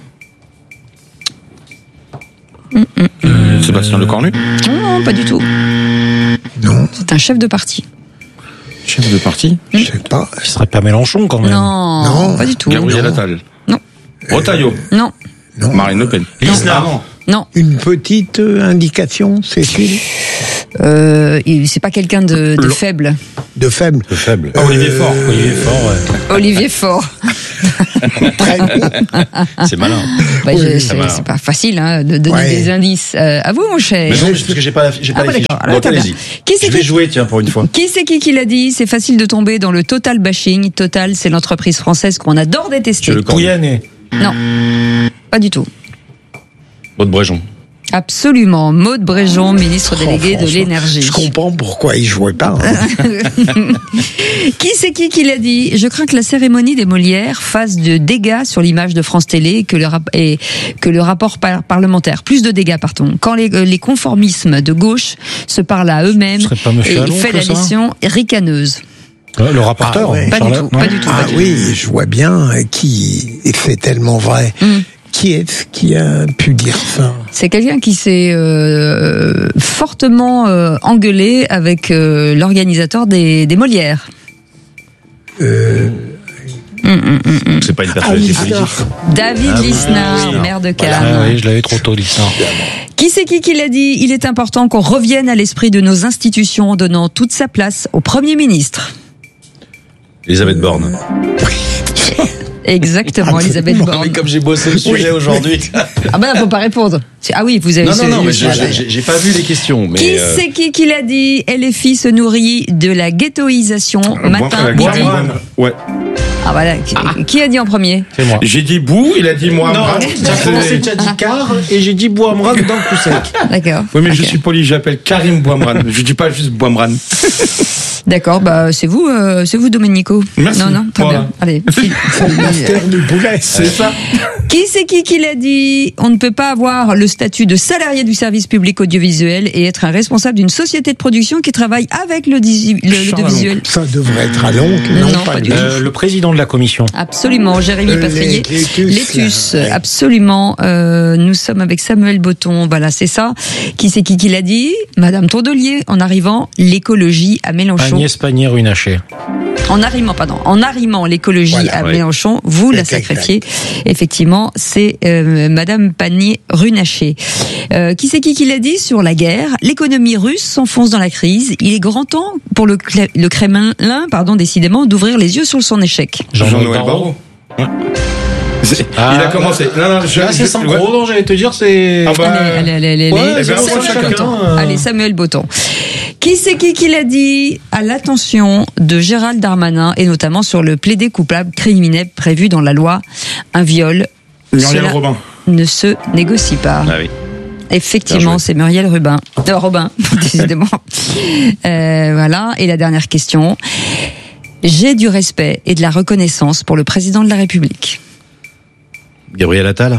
Sébastien Lecornu? Non, pas du tout. Non. C'est un chef de parti. Chef de parti? Je sais pas. Ce serait pas Mélenchon quand même. Non, pas du tout. Gabriel Attal? Non. Retailleau? Non. Marine Le Pen? Non. Une petite indication, Cécile? C'est pas quelqu'un de faible. De faible? De faible. Olivier Faure? Olivier Faure. Très bien. C'est malin. C'est pas facile de donner des indices. À vous, mon cher. Mais non, parce que j'ai pas les fiches. Donc allez-y. Je vais jouer, tiens, pour une fois. Qui c'est qui l'a dit? C'est facile de tomber dans le total bashing. Total, c'est l'entreprise française qu'on adore détester. Pouyanné? Non, pas du tout. Maud Bréjon? Absolument. Maud Bréjon, ministre déléguée de l'énergie. Je comprends pourquoi il jouait pas. Qui c'est qui l'a dit? Je crains que la cérémonie des Molières fasse de dégâts sur l'image de France Télé et que le rapport parlementaire. Plus de dégâts, pardon. Quand les conformismes de gauche se parlent à eux-mêmes et fait la leçon ricaneuse. Le rapporteur? Pas du tout. Oui, je vois bien qui c'est tellement vrai. Qui est-ce qui a pu dire ça? C'est quelqu'un qui s'est fortement engueulé avec l'organisateur des Molières. C'est pas une personnalité politique. David Lisnard, maire de Cannes. Oui, je l'avais trop tôt, Lisnard. Qui c'est qui l'a dit? Il est important qu'on revienne à l'esprit de nos institutions en donnant toute sa place au Premier ministre. Elisabeth Borne. Exactement, Elisabeth Borne. Mais comme j'ai bossé le sujet aujourd'hui. Ah ben, faut pas répondre. Ah oui, vous avez. Non, mais j'ai pas vu les questions. Mais qui c'est qui l'a dit? LFI se nourrit de la ghettoisation matin, midi. Ouais. Ah voilà. Qui a dit en premier? C'est moi. J'ai dit Bou, il a dit Mohamran. Tu as dit Car et j'ai dit Bouamran dans le coup sec. D'accord. Oui, mais je suis poli, j'appelle Karim Bouamran. Je dis pas juste Bouamran. D'accord, c'est vous Domenico. Merci. Non, très bien. Allez. Master du boulet. C'est ça. Qui c'est qui l'a dit? On ne peut pas avoir le statut de salarié du service public audiovisuel et être un responsable d'une société de production qui travaille avec l'audiovisuel. Ça devrait être à Longue. Non, pas du tout. Le président de la commission. Absolument, Jérémy Patrier. Létus, absolument. Nous sommes avec Samuel Botton. Voilà, c'est ça. Qui c'est qui l'a dit? Madame Tondelier, en arrivant, l'écologie à Mélenchon. Agnès Pannier-Runacher. En arrimant l'écologie à Mélenchon, vous la sacrifiez. Effectivement, c'est Madame Pannier-Runacher. Qui c'est qui l'a dit sur la guerre? L'économie russe s'enfonce dans la crise. Il est grand temps pour le Kremlin, décidément, d'ouvrir les yeux sur son échec. Jean-Noël Barrot. Il a commencé. C'est synchro, donc j'allais te dire, c'est. Allez, Samuel Botton. Qui c'est qui l'a dit? À l'attention de Gérald Darmanin et notamment sur le plaidé coupable criminel prévu dans la loi. Un viol. Muriel Robin. Ne se négocie pas. Ah oui. Effectivement, c'est Muriel Robin, décidément. Voilà. Et la dernière question. J'ai du respect et de la reconnaissance pour le président de la République. Gabriel Attal.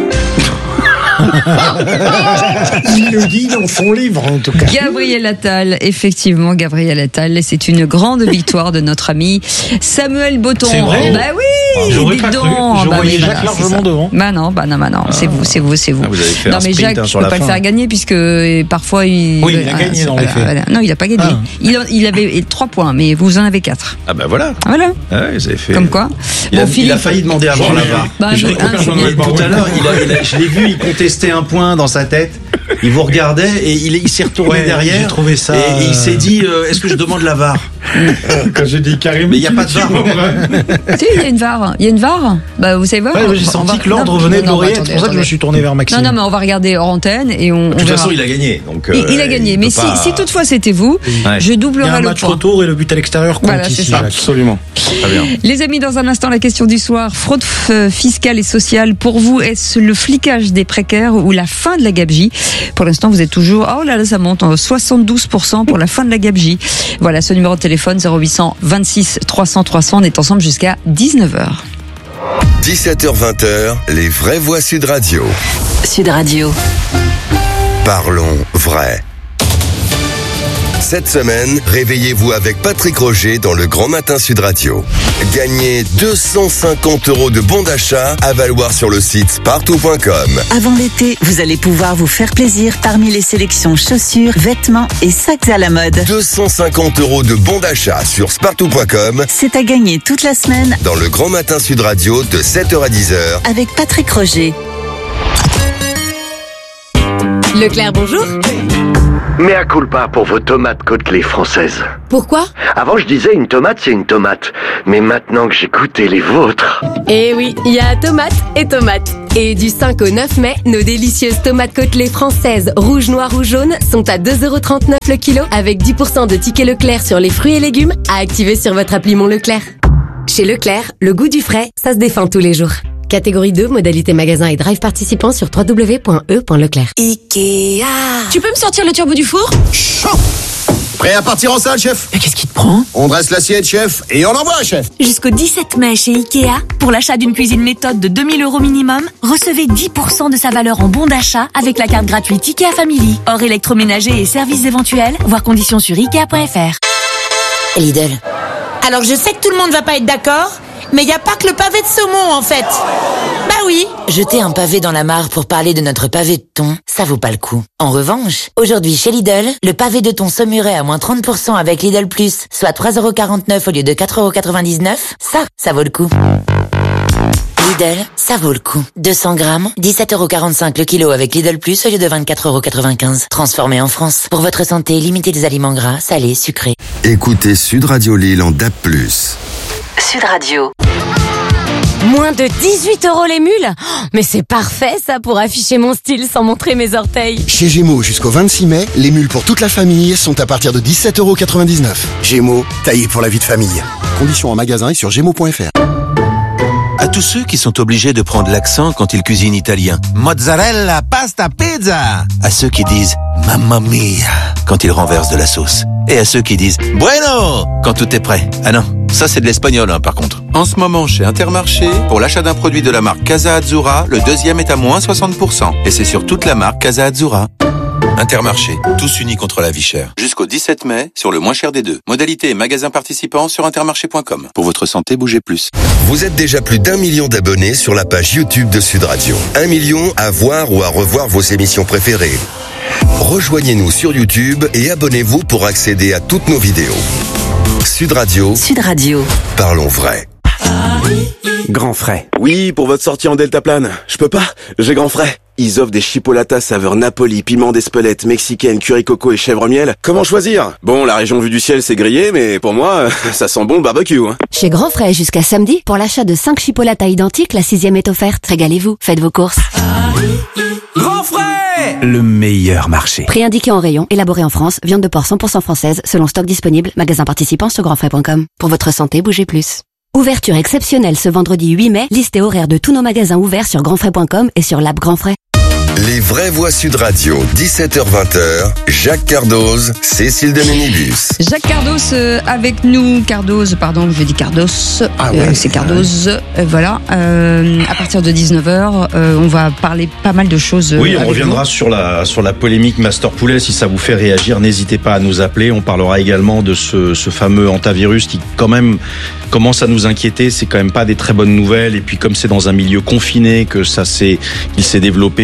Il le dit dans son livre, en tout cas. Gabriel Attal, effectivement, Gabriel Attal. C'est une grande victoire de notre ami Samuel Botton. C'est vrai? Bah oui! J'aurais pas cru. Je voyais Jacques largement devant. Bah non. C'est vous. Ah, vous avez fait non, mais Jacques, je peux pas le faire gagner puisque parfois il. Oui, il a gagné dans les faits. Voilà. Non, il a pas gagné. Il avait 3 points, mais vous en avez 4. Ah bah voilà. Voilà. Ah ouais, vous avez fait. Comme quoi. Il a failli demander à voir la VAR. Tout à l'heure, je l'ai vu, il contestait un point dans sa tête. Il vous regardait et il s'est retourné derrière. J'ai trouvé ça. Et il s'est dit, est-ce que je demande la VAR? Quand j'ai dit Karim, mais il n'y a pas de VAR. Si, il y a une VAR. VAR. Il y a une VAR. Bah, vous savez voir. Ouais, j'ai senti que l'ordre venait de l'oreillette. C'est pour ça que je me suis tourné vers Maxime. Non, mais on va regarder hors antenne et on. De toute façon, il a gagné. Donc, il a gagné. Mais si toutefois c'était vous, je doublerai le point. Il y a un match retour et le but à l'extérieur compte ici. Absolument. Très bien. Les amis, dans un instant, la question du soir. Fraude fiscale et sociale. Pour vous, est-ce le flicage des précaires ou la fin de la gabegie? Pour l'instant, vous êtes toujours, oh là là, ça monte, 72% pour la fin de la gabegie. Voilà, ce numéro de téléphone, 0800 26 300 300. On est ensemble jusqu'à 19h. 17h-20h, les vraies voix Sud Radio. Sud Radio. Parlons vrai. Cette semaine, réveillez-vous avec Patrick Roger dans le Grand Matin Sud Radio. Gagnez 250 € de bons d'achat à valoir sur le site spartou.com. Avant l'été, vous allez pouvoir vous faire plaisir parmi les sélections chaussures, vêtements et sacs à la mode. 250 € de bons d'achat sur spartou.com. C'est à gagner toute la semaine dans le Grand Matin Sud Radio de 7h à 10h. avec Patrick Roger. Leclerc, bonjour. Mea culpa pour vos tomates côtelées françaises. Pourquoi? Avant, je disais une tomate, c'est une tomate. Mais maintenant que j'ai goûté les vôtres... Eh oui, il y a tomate et tomate. Et du 5 au 9 mai, nos délicieuses tomates côtelées françaises, rouge, noir ou jaune, sont à 2,39 € le kilo, avec 10% de tickets Leclerc sur les fruits et légumes, à activer sur votre appli Mon Leclerc. Chez Leclerc, le goût du frais, ça se défend tous les jours. Catégorie 2, modalité magasin et drive participant sur www.e.leclerc. Ikea. Tu peux me sortir le turbo du four? Prêt à partir en salle, chef? Mais qu'est-ce qui te prend? On dresse l'assiette, chef, et on envoie, chef. Jusqu'au 17 mai chez Ikea, pour l'achat d'une cuisine méthode de 2 000 € minimum, recevez 10% de sa valeur en bon d'achat avec la carte gratuite Ikea Family. Hors électroménager et services éventuels, voir conditions sur Ikea.fr. Lidl. Alors je sais que tout le monde va pas être d'accord, mais y a pas que le pavé de saumon en fait. Bah oui. Jeter un pavé dans la mare pour parler de notre pavé de thon, ça vaut pas le coup. En revanche, aujourd'hui chez Lidl, le pavé de thon saumuret à moins 30% avec Lidl Plus, soit 3,49 € au lieu de 4,99 €, ça vaut le coup. Lidl, ça vaut le coup. 200 grammes, 17,45 € le kilo avec Lidl Plus au lieu de 24,95 €. Transformé en France. Pour votre santé, limitez les aliments gras, salés, sucrés. Écoutez Sud Radio Lille en DAB+. Sud Radio. Moins de 18 € les mules? Mais c'est parfait ça pour afficher mon style sans montrer mes orteils. Chez Gémeaux, jusqu'au 26 mai, les mules pour toute la famille sont à partir de 17,99 €. Gémeaux, taillé pour la vie de famille. Conditions en magasin et sur gémeaux.fr. À tous ceux qui sont obligés de prendre l'accent quand ils cuisinent italien. Mozzarella, pasta, pizza. À ceux qui disent mamma mia quand ils renversent de la sauce. Et à ceux qui disent bueno quand tout est prêt. Ah non, ça c'est de l'espagnol par contre. En ce moment chez Intermarché, pour l'achat d'un produit de la marque Casa Azzurra, le deuxième est à moins 60%. Et c'est sur toute la marque Casa Azzurra. Intermarché, tous unis contre la vie chère. Jusqu'au 17 mai, sur le moins cher des deux. Modalité et magasin participants sur intermarché.com. Pour votre santé, bougez plus. Vous êtes déjà plus d'1 million d'abonnés sur la page YouTube de Sud Radio. 1 million à voir ou à revoir vos émissions préférées. Rejoignez-nous sur YouTube et abonnez-vous pour accéder à toutes nos vidéos. Sud Radio. Sud Radio. Parlons vrai. Grand Frais. Oui, pour votre sortie en deltaplane. Je peux pas, j'ai Grand Frais. Ils offrent des chipolatas saveur Napoli, piment d'Espelette, mexicaine, curry coco et chèvre miel. Comment choisir? Bon, la région vue du ciel c'est grillé, mais pour moi, ça sent bon le barbecue. Chez Grand Frais jusqu'à samedi, pour l'achat de 5 chipolatas identiques, la 6e est offerte. Régalez-vous, faites vos courses. Grand Frais, le meilleur marché. Prix indiqué en rayon, élaboré en France, viande de porc 100% française, selon stock disponible, magasin participant sur grandfrais.com. Pour votre santé, bougez plus. Ouverture exceptionnelle ce vendredi 8 mai, liste et horaire de tous nos magasins ouverts sur grandfrais.com et sur l'app Grand Frais. Les vraies voix Sud Radio, 17h-20h, Jacques Cardoz, Cécile de Ménibus. Jacques Cardoz avec nous, je dis Cardoz, c'est Cardoz, voilà. À partir de 19h, on va parler pas mal de choses. Oui, on reviendra sur la polémique Master Poulet. Si ça vous fait réagir, n'hésitez pas à nous appeler. On parlera également de ce fameux hantavirus qui quand même commence à nous inquiéter. C'est quand même pas des très bonnes nouvelles. Et puis comme c'est dans un milieu confiné qu'il s'est développé sur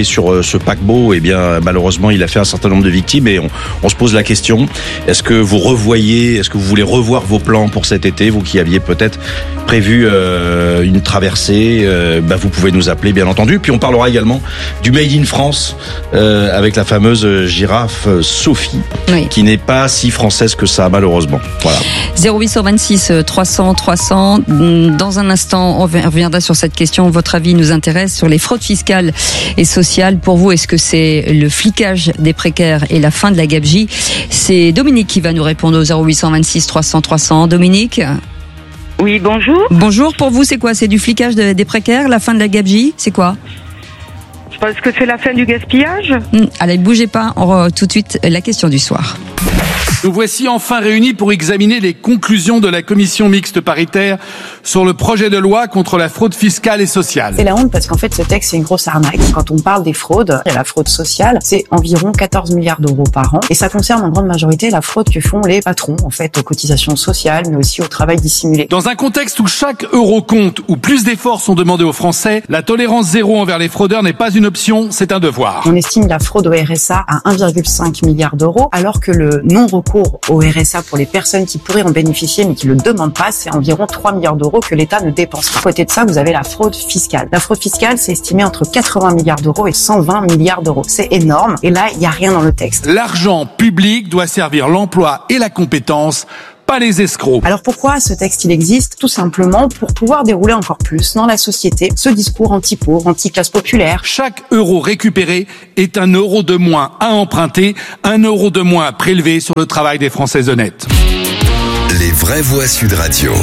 ce paquebot, eh bien malheureusement il a fait un certain nombre de victimes et on se pose la question, est-ce que vous voulez revoir vos plans pour cet été, vous qui aviez peut-être prévu une traversée, vous pouvez nous appeler bien entendu. Puis on parlera également du Made in France avec la fameuse girafe Sophie, qui n'est pas si française que ça malheureusement. Voilà. 0826 300 300. Dans un instant, on reviendra sur cette question. Votre avis nous intéresse sur les fraudes fiscales et sociales. Pour vous, est-ce que c'est le flicage des précaires et la fin de la gabegie? C'est Dominique qui va nous répondre au 0826 300 300. Dominique? Oui, bonjour. Bonjour, pour vous, c'est quoi? C'est du flicage des précaires, la fin de la gabegie? C'est quoi? Je pense que c'est la fin du gaspillage. Allez, bougez pas, tout de suite la question du soir. Nous voici enfin réunis pour examiner les conclusions de la commission mixte paritaire sur le projet de loi contre la fraude fiscale et sociale. C'est la honte parce qu'en fait ce texte c'est une grosse arnaque. Quand on parle des fraudes, et la fraude sociale, c'est environ 14 milliards d'euros par an et ça concerne en grande majorité la fraude que font les patrons en fait aux cotisations sociales mais aussi au travail dissimulé. Dans un contexte où chaque euro compte, où plus d'efforts sont demandés aux Français, la tolérance zéro envers les fraudeurs n'est pas une option, c'est un devoir. On estime la fraude au RSA à 1,5 milliard d'euros alors que le non-recours au RSA pour les personnes qui pourraient en bénéficier mais qui le demandent pas, c'est environ 3 milliards d'euros que l'État ne dépense pas. À côté de ça, vous avez la fraude fiscale. La fraude fiscale, c'est estimé entre 80 milliards d'euros et 120 milliards d'euros. C'est énorme et là, il n'y a rien dans le texte. L'argent public doit servir l'emploi et la compétence, pas les escrocs. Alors pourquoi ce texte il existe? Tout simplement pour pouvoir dérouler encore plus dans la société ce discours anti-pauvre, anti-classe populaire. Chaque euro récupéré est un euro de moins à emprunter, un euro de moins à prélever sur le travail des Français honnêtes. Les vraies voix Sud Radio.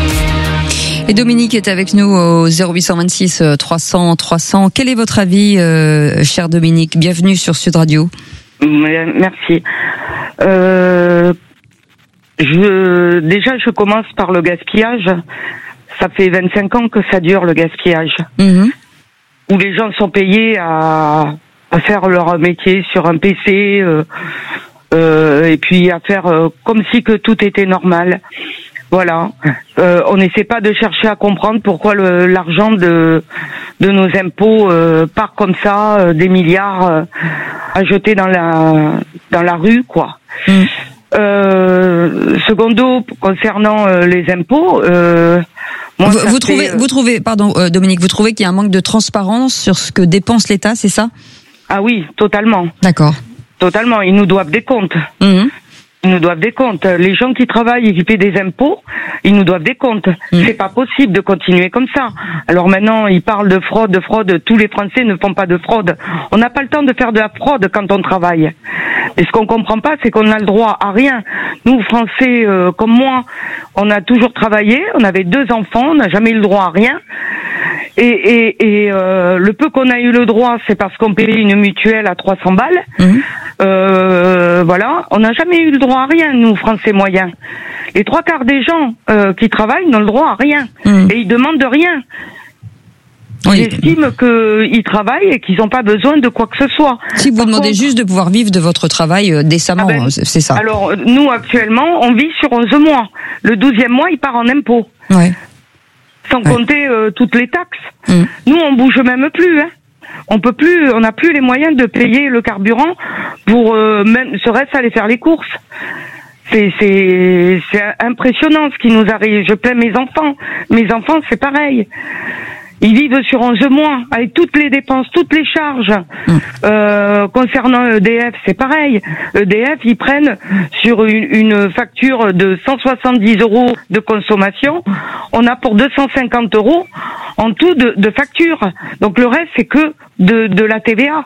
Et Dominique est avec nous au 0826 300 300. Quel est votre avis, cher Dominique? Bienvenue sur Sud Radio. Merci. Je commence par le gaspillage. Ça fait 25 ans que ça dure, le gaspillage. Où les gens sont payés à faire leur métier sur un PC, et puis à faire comme si que tout était normal. Voilà. On n'essaie pas de chercher à comprendre pourquoi l'argent de nos impôts part comme ça, des milliards à jeter dans la rue, quoi. Secondo, concernant les impôts, vous trouvez, Dominique, vous trouvez qu'il y a un manque de transparence sur ce que dépense l'État, c'est ça? Ah oui, totalement. D'accord. Totalement. Ils nous doivent des comptes. Ils nous doivent des comptes. Les gens qui travaillent et qui paient des impôts, ils nous doivent des comptes. C'est pas possible de continuer comme ça. Alors maintenant, ils parlent de fraude. Tous les Français ne font pas de fraude. On n'a pas le temps de faire de la fraude quand on travaille. Et ce qu'on comprend pas, c'est qu'on a le droit à rien. Nous, Français, comme moi, on a toujours travaillé. On avait 2 enfants. On n'a jamais eu le droit à rien. Et le peu qu'on a eu le droit, c'est parce qu'on payait une mutuelle à 300 balles. Voilà, on n'a jamais eu le droit à rien, nous, Français moyens. Les 3/4 des gens qui travaillent n'ont le droit à rien. Et ils demandent de rien. Ils estiment qu'ils travaillent et qu'ils n'ont pas besoin de quoi que ce soit. Si vous demandez juste de pouvoir vivre de votre travail décemment, c'est ça. Alors, nous, actuellement, on vit sur 11 mois. Le 12e mois, il part en impôts. Sans compter toutes les taxes. Nous, on bouge même plus, hein. On peut plus, on n'a plus les moyens de payer le carburant pour même serait-ce aller faire les courses. C'est impressionnant ce qui nous arrive. Je plains mes enfants. Mes enfants, c'est pareil. Ils vivent sur 11 mois, avec toutes les dépenses, toutes les charges. Concernant EDF, c'est pareil. EDF, ils prennent sur une facture de 170 € de consommation, on a pour 250 € en tout de facture. Donc le reste, c'est que de la TVA.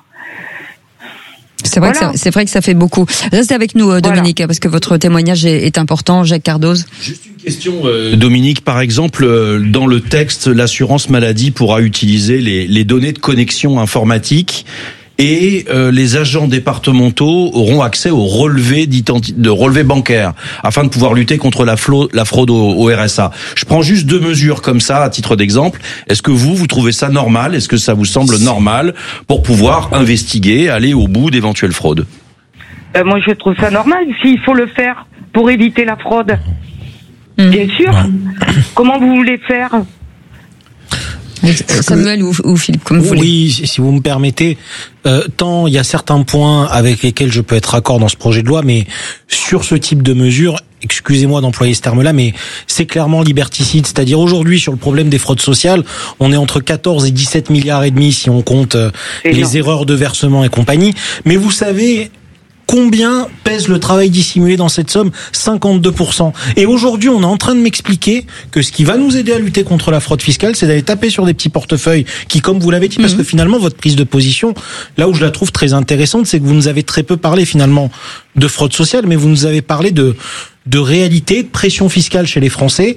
C'est vrai, c'est vrai que ça fait beaucoup. Restez avec nous, Dominique, parce que votre témoignage est important. Jacques Cardoz. Juste une question, Dominique. Par exemple, dans le texte, l'assurance maladie pourra utiliser les données de connexion informatique et les agents départementaux auront accès aux relevés bancaires afin de pouvoir lutter contre la fraude au RSA. Je prends juste 2 mesures comme ça à titre d'exemple. Est-ce que vous trouvez ça normal? Est-ce que ça vous semble normal pour pouvoir investiguer, aller au bout d'éventuelles fraudes? Moi, je trouve ça normal s'il faut le faire pour éviter la fraude. Bien sûr. Comment vous voulez faire? Samuel ou Philippe, comme vous voulez. Oui, si vous me permettez, tant il y a certains points avec lesquels je peux être raccord dans ce projet de loi, mais sur ce type de mesures, excusez-moi d'employer ce terme-là, mais c'est clairement liberticide. C'est-à-dire aujourd'hui, sur le problème des fraudes sociales, on est entre 14 et 17 milliards et demi si on compte les erreurs de versement et compagnie. Mais vous savez combien pèse le travail dissimulé dans cette somme? 52%. Et aujourd'hui, on est en train de m'expliquer que ce qui va nous aider à lutter contre la fraude fiscale, c'est d'aller taper sur des petits portefeuilles qui, comme vous l'avez dit, parce que finalement, votre prise de position, là où je la trouve très intéressante, c'est que vous nous avez très peu parlé finalement de fraude sociale, mais vous nous avez parlé de réalité, de pression fiscale chez les Français,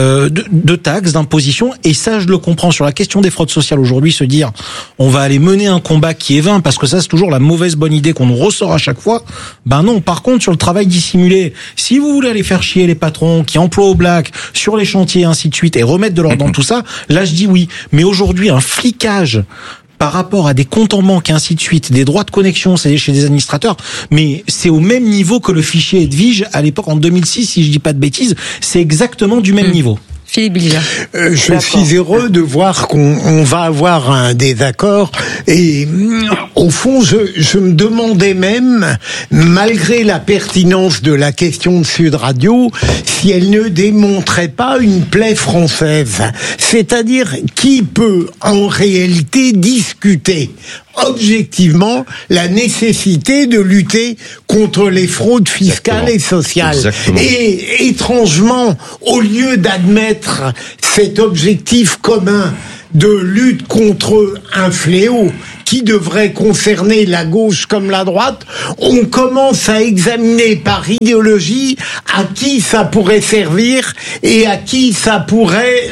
de taxes, d'impositions, et ça je le comprends. Sur la question des fraudes sociales aujourd'hui, se dire on va aller mener un combat qui est vain, parce que ça c'est toujours la mauvaise bonne idée qu'on nous ressort à chaque fois, ben non. Par contre, sur le travail dissimulé, si vous voulez aller faire chier les patrons qui emploient au black sur les chantiers et ainsi de suite, et remettre de l'ordre dans tout ça, là je dis oui. Mais aujourd'hui, un flicage par rapport à des comptes en banque et ainsi de suite, des droits de connexion, c'est chez des administrateurs, mais c'est au même niveau que le fichier Edwige à l'époque en 2006, si je dis pas de bêtises, c'est exactement du même niveau. Philippe Bilger. Je suis heureux de voir qu'on va avoir un désaccord et au fond je me demandais même, malgré la pertinence de la question de Sud Radio, si elle ne démontrait pas une plaie française. C'est-à-dire qui peut en réalité discuter objectivement la nécessité de lutter contre les fraudes fiscales et sociales. Exactement. Et étrangement, au lieu d'admettre cet objectif commun de lutte contre un fléau qui devrait concerner la gauche comme la droite, on commence à examiner par idéologie à qui ça pourrait servir et à qui ça pourrait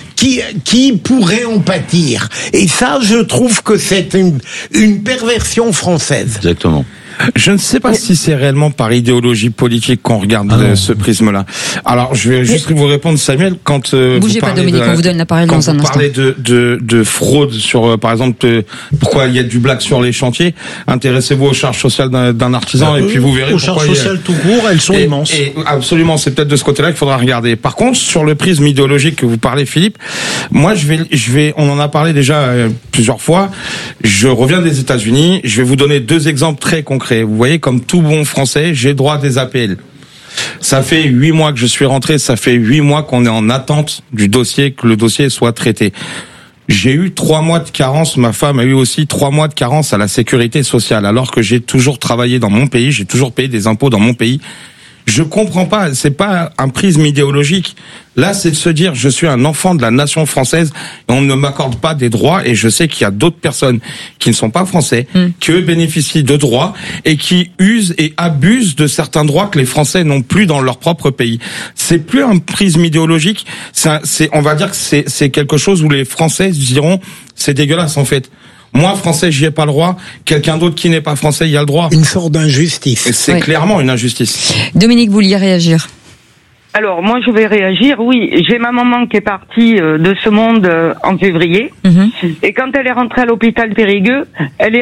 qui pourrait en pâtir. Et ça, je trouve que c'est une perversion française. Exactement. Je ne sais pas si c'est réellement par idéologie politique qu'on regarde ce prisme-là. Alors, je vais juste vous répondre, Samuel, quand bougez pas, Dominique, on vous donne la parole dans un instant. Quand vous parlez de fraude sur, par exemple, pourquoi il y a du black sur les chantiers, intéressez-vous aux charges sociales d'un artisan et puis vous verrez. Aux charges sociales tout court, elles sont immenses. Et absolument, c'est peut-être de ce côté-là qu'il faudra regarder. Par contre, sur le prisme idéologique que vous parlez, Philippe, moi, on en a parlé déjà plusieurs fois. Je reviens des États-Unis. Je vais vous donner deux exemples très concrets. Vous voyez, comme tout bon Français, j'ai droit à des APL. Ça fait 8 mois que je suis rentré, ça fait 8 mois qu'on est en attente du dossier, que le dossier soit traité. J'ai eu 3 mois de carence, ma femme a eu aussi 3 mois de carence à la sécurité sociale, alors que j'ai toujours travaillé dans mon pays, j'ai toujours payé des impôts dans mon pays. Je comprends pas, c'est pas un prisme idéologique. Là, c'est de se dire, je suis un enfant de la nation française et on ne m'accorde pas des droits, et je sais qu'il y a d'autres personnes qui ne sont pas français, qui eux bénéficient de droits et qui usent et abusent de certains droits que les Français n'ont plus dans leur propre pays. C'est plus un prisme idéologique, on va dire que c'est quelque chose où les Français diront, c'est dégueulasse en fait. Moi, français, j'y ai pas le droit. Quelqu'un d'autre qui n'est pas français, y a le droit. Une sorte d'injustice. Et c'est clairement une injustice. Dominique, vous vouliez réagir? Alors, moi, je vais réagir. Oui, j'ai ma maman qui est partie de ce monde en février. Et quand elle est rentrée à l'hôpital Périgueux, elle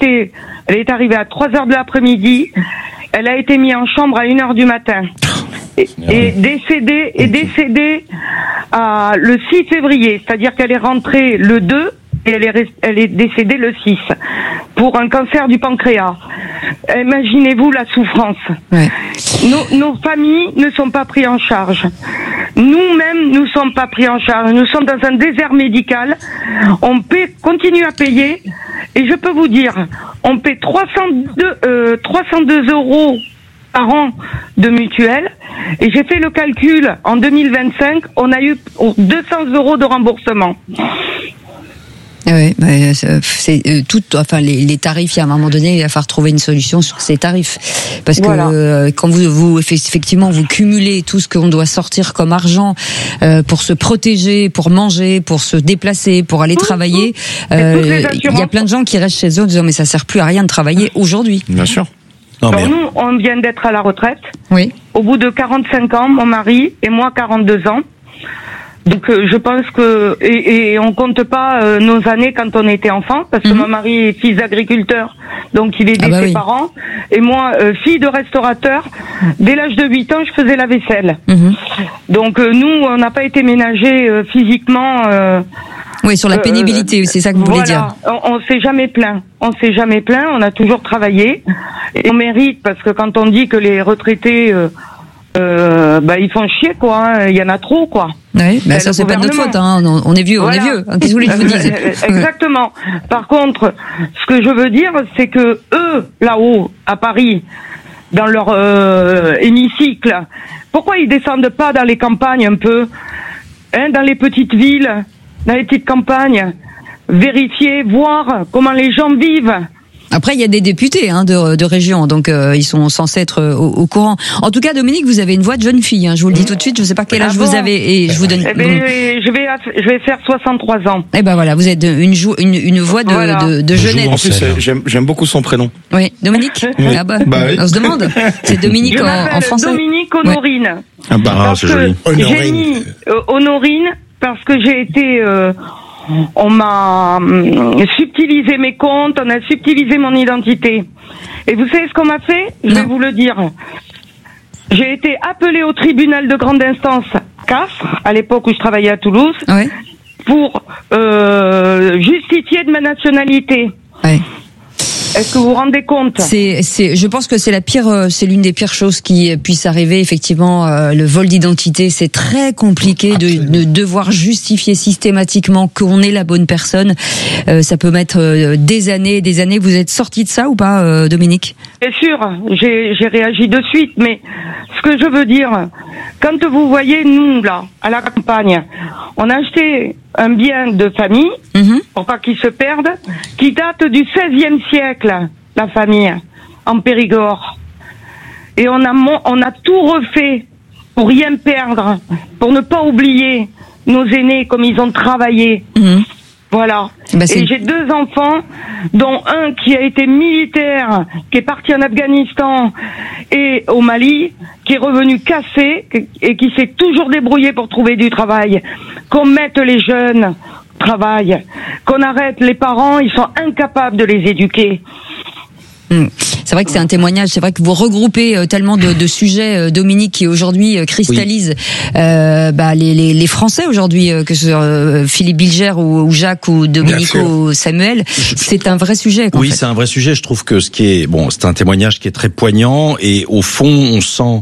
est arrivée à 3h de l'après-midi. Elle a été mise en chambre à 1h du matin. Et décédée le 6 février. C'est-à-dire qu'elle est rentrée le 2. Et elle est décédée le 6 pour un cancer du pancréas. Imaginez-vous la souffrance. Ouais. Nos familles ne sont pas prises en charge. Nous-mêmes, nous ne sommes pas pris en charge. Nous sommes dans un désert médical. On continue à payer. Et je peux vous dire, on paie 302 euros par an de mutuelle. Et j'ai fait le calcul. En 2025, on a eu 200 euros de remboursement. Oui, c'est tout. Enfin, les tarifs. Il y a un moment donné, il va falloir trouver une solution sur ces tarifs, parce que quand vous effectivement vous cumulez tout ce qu'on doit sortir comme argent pour se protéger, pour manger, pour se déplacer, pour aller travailler, il y a plein de gens qui restent chez eux en disant mais ça sert plus à rien de travailler aujourd'hui. Bien sûr. Alors nous, on vient d'être à la retraite. Oui. Au bout de 45 ans, mon mari et moi 42 ans. Donc je pense que et on compte pas nos années quand on était enfant, parce que mon mari est fils d'agriculteur, donc il est ses parents, et moi fille de restaurateur. Dès l'âge de 8 ans, je faisais la vaisselle. Donc nous, on n'a pas été ménagés physiquement. Oui, sur la pénibilité, c'est ça que vous voulez dire. On s'est jamais plaint. On a toujours travaillé. Et on mérite, parce que quand on dit que les retraités, ils font chier, quoi. Il y en a trop, quoi. Oui, ça c'est pas de notre faute. Hein. On est vieux, voilà. on est vieux. Qu'est-ce que vous voulez que je vous dise? Exactement. Par contre, ce que je veux dire, c'est que eux, là-haut, à Paris, dans leur hémicycle, pourquoi ils descendent pas dans les campagnes un peu, dans les petites villes, dans les petites campagnes, vérifier, voir comment les gens vivent. Après, il y a des députés de région, donc ils sont censés être au courant. En tout cas, Dominique, vous avez une voix de jeune fille. Je vous le dis tout de suite. Je ne sais pas quel âge vous avez, et je vous donne. Je vais faire 63 ans. Eh ben voilà, vous êtes une voix de jeunesse. En plus, j'aime beaucoup son prénom. Oui, Dominique. Oui. Ah bah, oui. on se demande. C'est Dominique en français. Dominique Honorine. Ouais. C'est joli. J'ai mis Honorine parce que j'ai été. On m'a subtilisé mes comptes, on a subtilisé mon identité. Et vous savez ce qu'on m'a fait? Je vais vous le dire. J'ai été appelée au tribunal de grande instance Castres, à l'époque où je travaillais à Toulouse, pour justifier de ma nationalité. Ouais. Est-ce que vous vous rendez compte? Je pense que c'est l'une des pires choses qui puisse arriver. Effectivement, le vol d'identité, c'est très compliqué de devoir justifier systématiquement qu'on est la bonne personne. Ça peut mettre des années. Vous êtes sorti de ça ou pas, Dominique? Bien sûr, j'ai réagi de suite, mais ce que je veux dire, quand vous voyez nous là, à la campagne, on a acheté un bien de famille, pour pas qu'il se perde, qui date du XVIe siècle, la famille, en Périgord. Et on a tout refait pour rien perdre, pour ne pas oublier nos aînés comme ils ont travaillé. Voilà. Et j'ai 2 enfants, dont un qui a été militaire, qui est parti en Afghanistan et au Mali, qui est revenu cassé et qui s'est toujours débrouillé pour trouver du travail. Qu'on mette les jeunes au travail, qu'on arrête les parents, ils sont incapables de les éduquer. C'est vrai que c'est un témoignage. C'est vrai que vous regroupez tellement de sujets, Dominique, qui aujourd'hui cristallisent les Français aujourd'hui, que ce soit Philippe Bilger ou Jacques ou Dominique ou Samuel. C'est un vrai sujet. Oui, c'est un vrai sujet. Je trouve que c'est un témoignage qui est très poignant, et au fond, on sent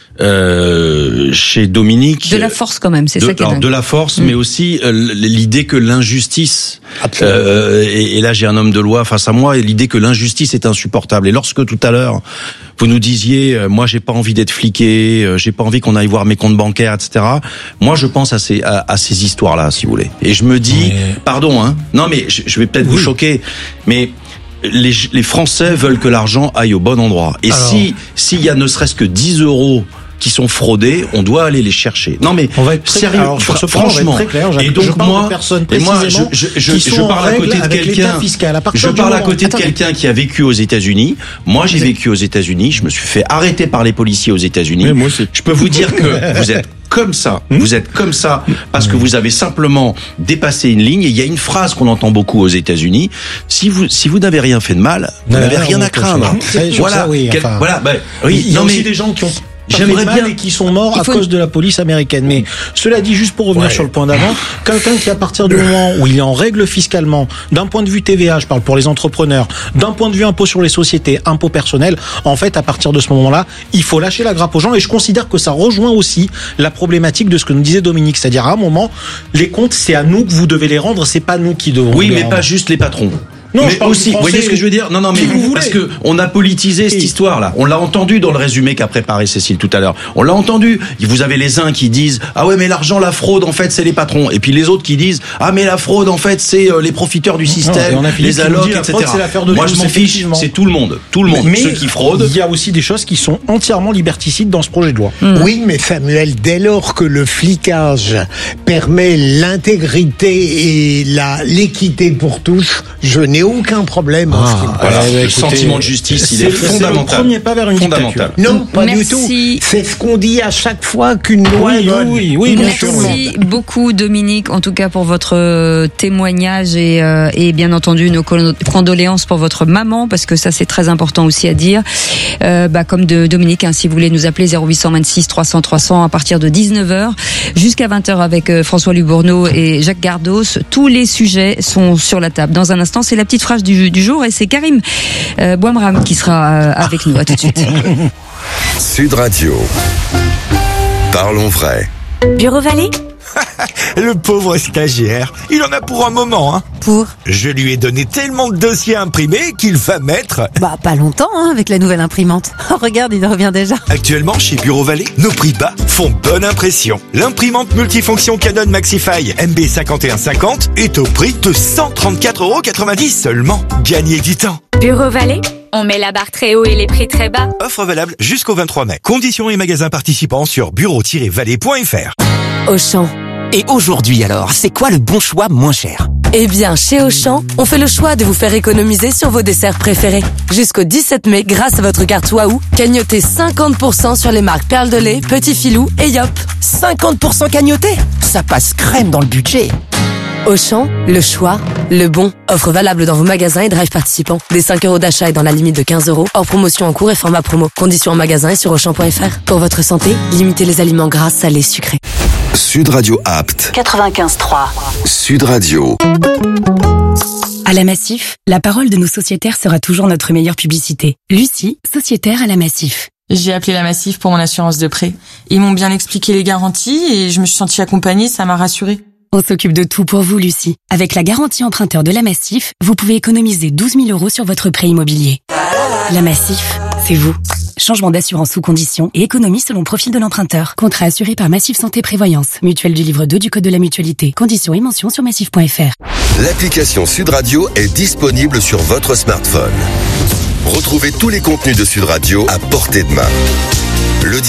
chez Dominique de la force quand même, c'est ça qui est dingue. De la force, mais aussi l'idée que l'injustice et là j'ai un homme de loi face à moi, et l'idée que l'injustice est insupportable. Et lorsque tout à l'heure vous nous disiez moi j'ai pas envie d'être fliqué, j'ai pas envie qu'on aille voir mes comptes bancaires, etc. Moi je pense à ces histoires là, si vous voulez, et je me dis pardon non mais je vais peut-être vous choquer, mais les Français veulent que l'argent aille au bon endroit. Et s'il y a ne serait-ce que 10 € qui sont fraudés, on doit aller les chercher. Non mais sérieux, franchement. Et donc moi, je parle à côté de quelqu'un. Je parle à côté de quelqu'un qui a vécu aux États-Unis. Moi, j'ai vécu aux États-Unis. Je me suis fait arrêter par les policiers aux États-Unis. Je peux vous dire que vous êtes comme ça. Vous êtes comme ça parce que vous avez simplement dépassé une ligne. Et il y a une phrase qu'on entend beaucoup aux États-Unis. Si vous n'avez rien fait de mal, vous n'avez rien à craindre. Voilà. Il y a aussi des gens qui ont j'aimerais bien et qui sont morts à cause de la police américaine. Mais cela dit, juste pour revenir sur le point d'avant, quelqu'un qui à partir du moment où il est en règle fiscalement, d'un point de vue TVA, je parle pour les entrepreneurs, d'un point de vue impôt sur les sociétés, impôt personnel, en fait à partir de ce moment-là, il faut lâcher la grappe aux gens. Et je considère que ça rejoint aussi la problématique de ce que nous disait Dominique, c'est-à-dire à un moment, les comptes c'est à nous que vous devez les rendre, c'est pas nous qui devons les rendre. Pas juste les patrons. Non, mais je parle aussi, vous voyez ce que je veux dire? Non, mais parce que on a politisé cette histoire-là. On l'a entendu dans le résumé qu'a préparé Cécile tout à l'heure. On l'a entendu. Vous avez les uns qui disent ah ouais mais l'argent, la fraude en fait c'est les patrons. Et puis les autres qui disent ah mais la fraude en fait c'est les profiteurs du système, les allocs, etc. Moi je m'en fiche, c'est tout le monde, Mais ceux qui fraudent. Il y a aussi des choses qui sont entièrement liberticides dans ce projet de loi. Oui, mais Samuel, dès lors que le flicage permet l'intégrité et l'équité pour tous, je n'ai aucun problème. Le sentiment de justice, il est fondamental. C'est le premier pas vers une dictature. Non, pas du tout. C'est ce qu'on dit à chaque fois qu'une loi est bonne. Oui, merci beaucoup, Dominique, en tout cas pour votre témoignage et bien entendu nos condoléances pour votre maman, parce que ça c'est très important aussi à dire. Comme de Dominique, si vous voulez nous appeler 0826 300 300 à partir de 19h jusqu'à 20h avec François Lubourneau et Jacques Gardos. Tous les sujets sont sur la table. Dans un instant, c'est la petite phrase du jour et c'est Karim Bouamram qui sera avec nous. À tout de suite. Sud Radio. Parlons vrai. Bureau Vallée? Le pauvre stagiaire, il en a pour un moment, hein. Pour? Je lui ai donné tellement de dossiers imprimés qu'il va mettre... Pas longtemps, avec la nouvelle imprimante. Oh, regarde, il revient déjà. Actuellement, chez Bureau Vallée, nos prix bas font bonne impression. L'imprimante multifonction Canon Maxify MB5150 est au prix de 134,90€ seulement. Gagnez du temps. Bureau Vallée? On met la barre très haut et les prix très bas. Offre valable jusqu'au 23 mai. Conditions et magasins participants sur bureau-vallée.fr. Auchan. Et aujourd'hui alors, c'est quoi le bon choix moins cher? Eh bien, chez Auchan, on fait le choix de vous faire économiser sur vos desserts préférés. Jusqu'au 17 mai, grâce à votre carte Waouh, cagnotez 50% sur les marques Perle de lait, Petit Filou et Yop. 50% cagnoté? Ça passe crème dans le budget. Auchan, le choix, le bon. Offre valable dans vos magasins et drive participants. Des 5€ d'achat et dans la limite de 15€. Hors promotion en cours et format promo. Conditions en magasin et sur Auchan.fr. Pour votre santé, limitez les aliments gras, salés, sucrés. Sud Radio Apt. 95.3. Sud Radio. À la Massif, la parole de nos sociétaires sera toujours notre meilleure publicité. Lucie, sociétaire à la Massif. J'ai appelé la Massif pour mon assurance de prêt. Ils m'ont bien expliqué les garanties et je me suis sentie accompagnée, ça m'a rassurée. On s'occupe de tout pour vous, Lucie. Avec la garantie emprunteur de la Massif, vous pouvez économiser 12 000 € sur votre prêt immobilier. La Massif, c'est vous. Changement d'assurance sous condition et économie selon profil de l'emprunteur. Contrat assuré par Massif Santé Prévoyance. Mutuelle du livre 2 du Code de la Mutualité. Conditions et mentions sur massif.fr. L'application Sud Radio est disponible sur votre smartphone. Retrouvez tous les contenus de Sud Radio à portée de main.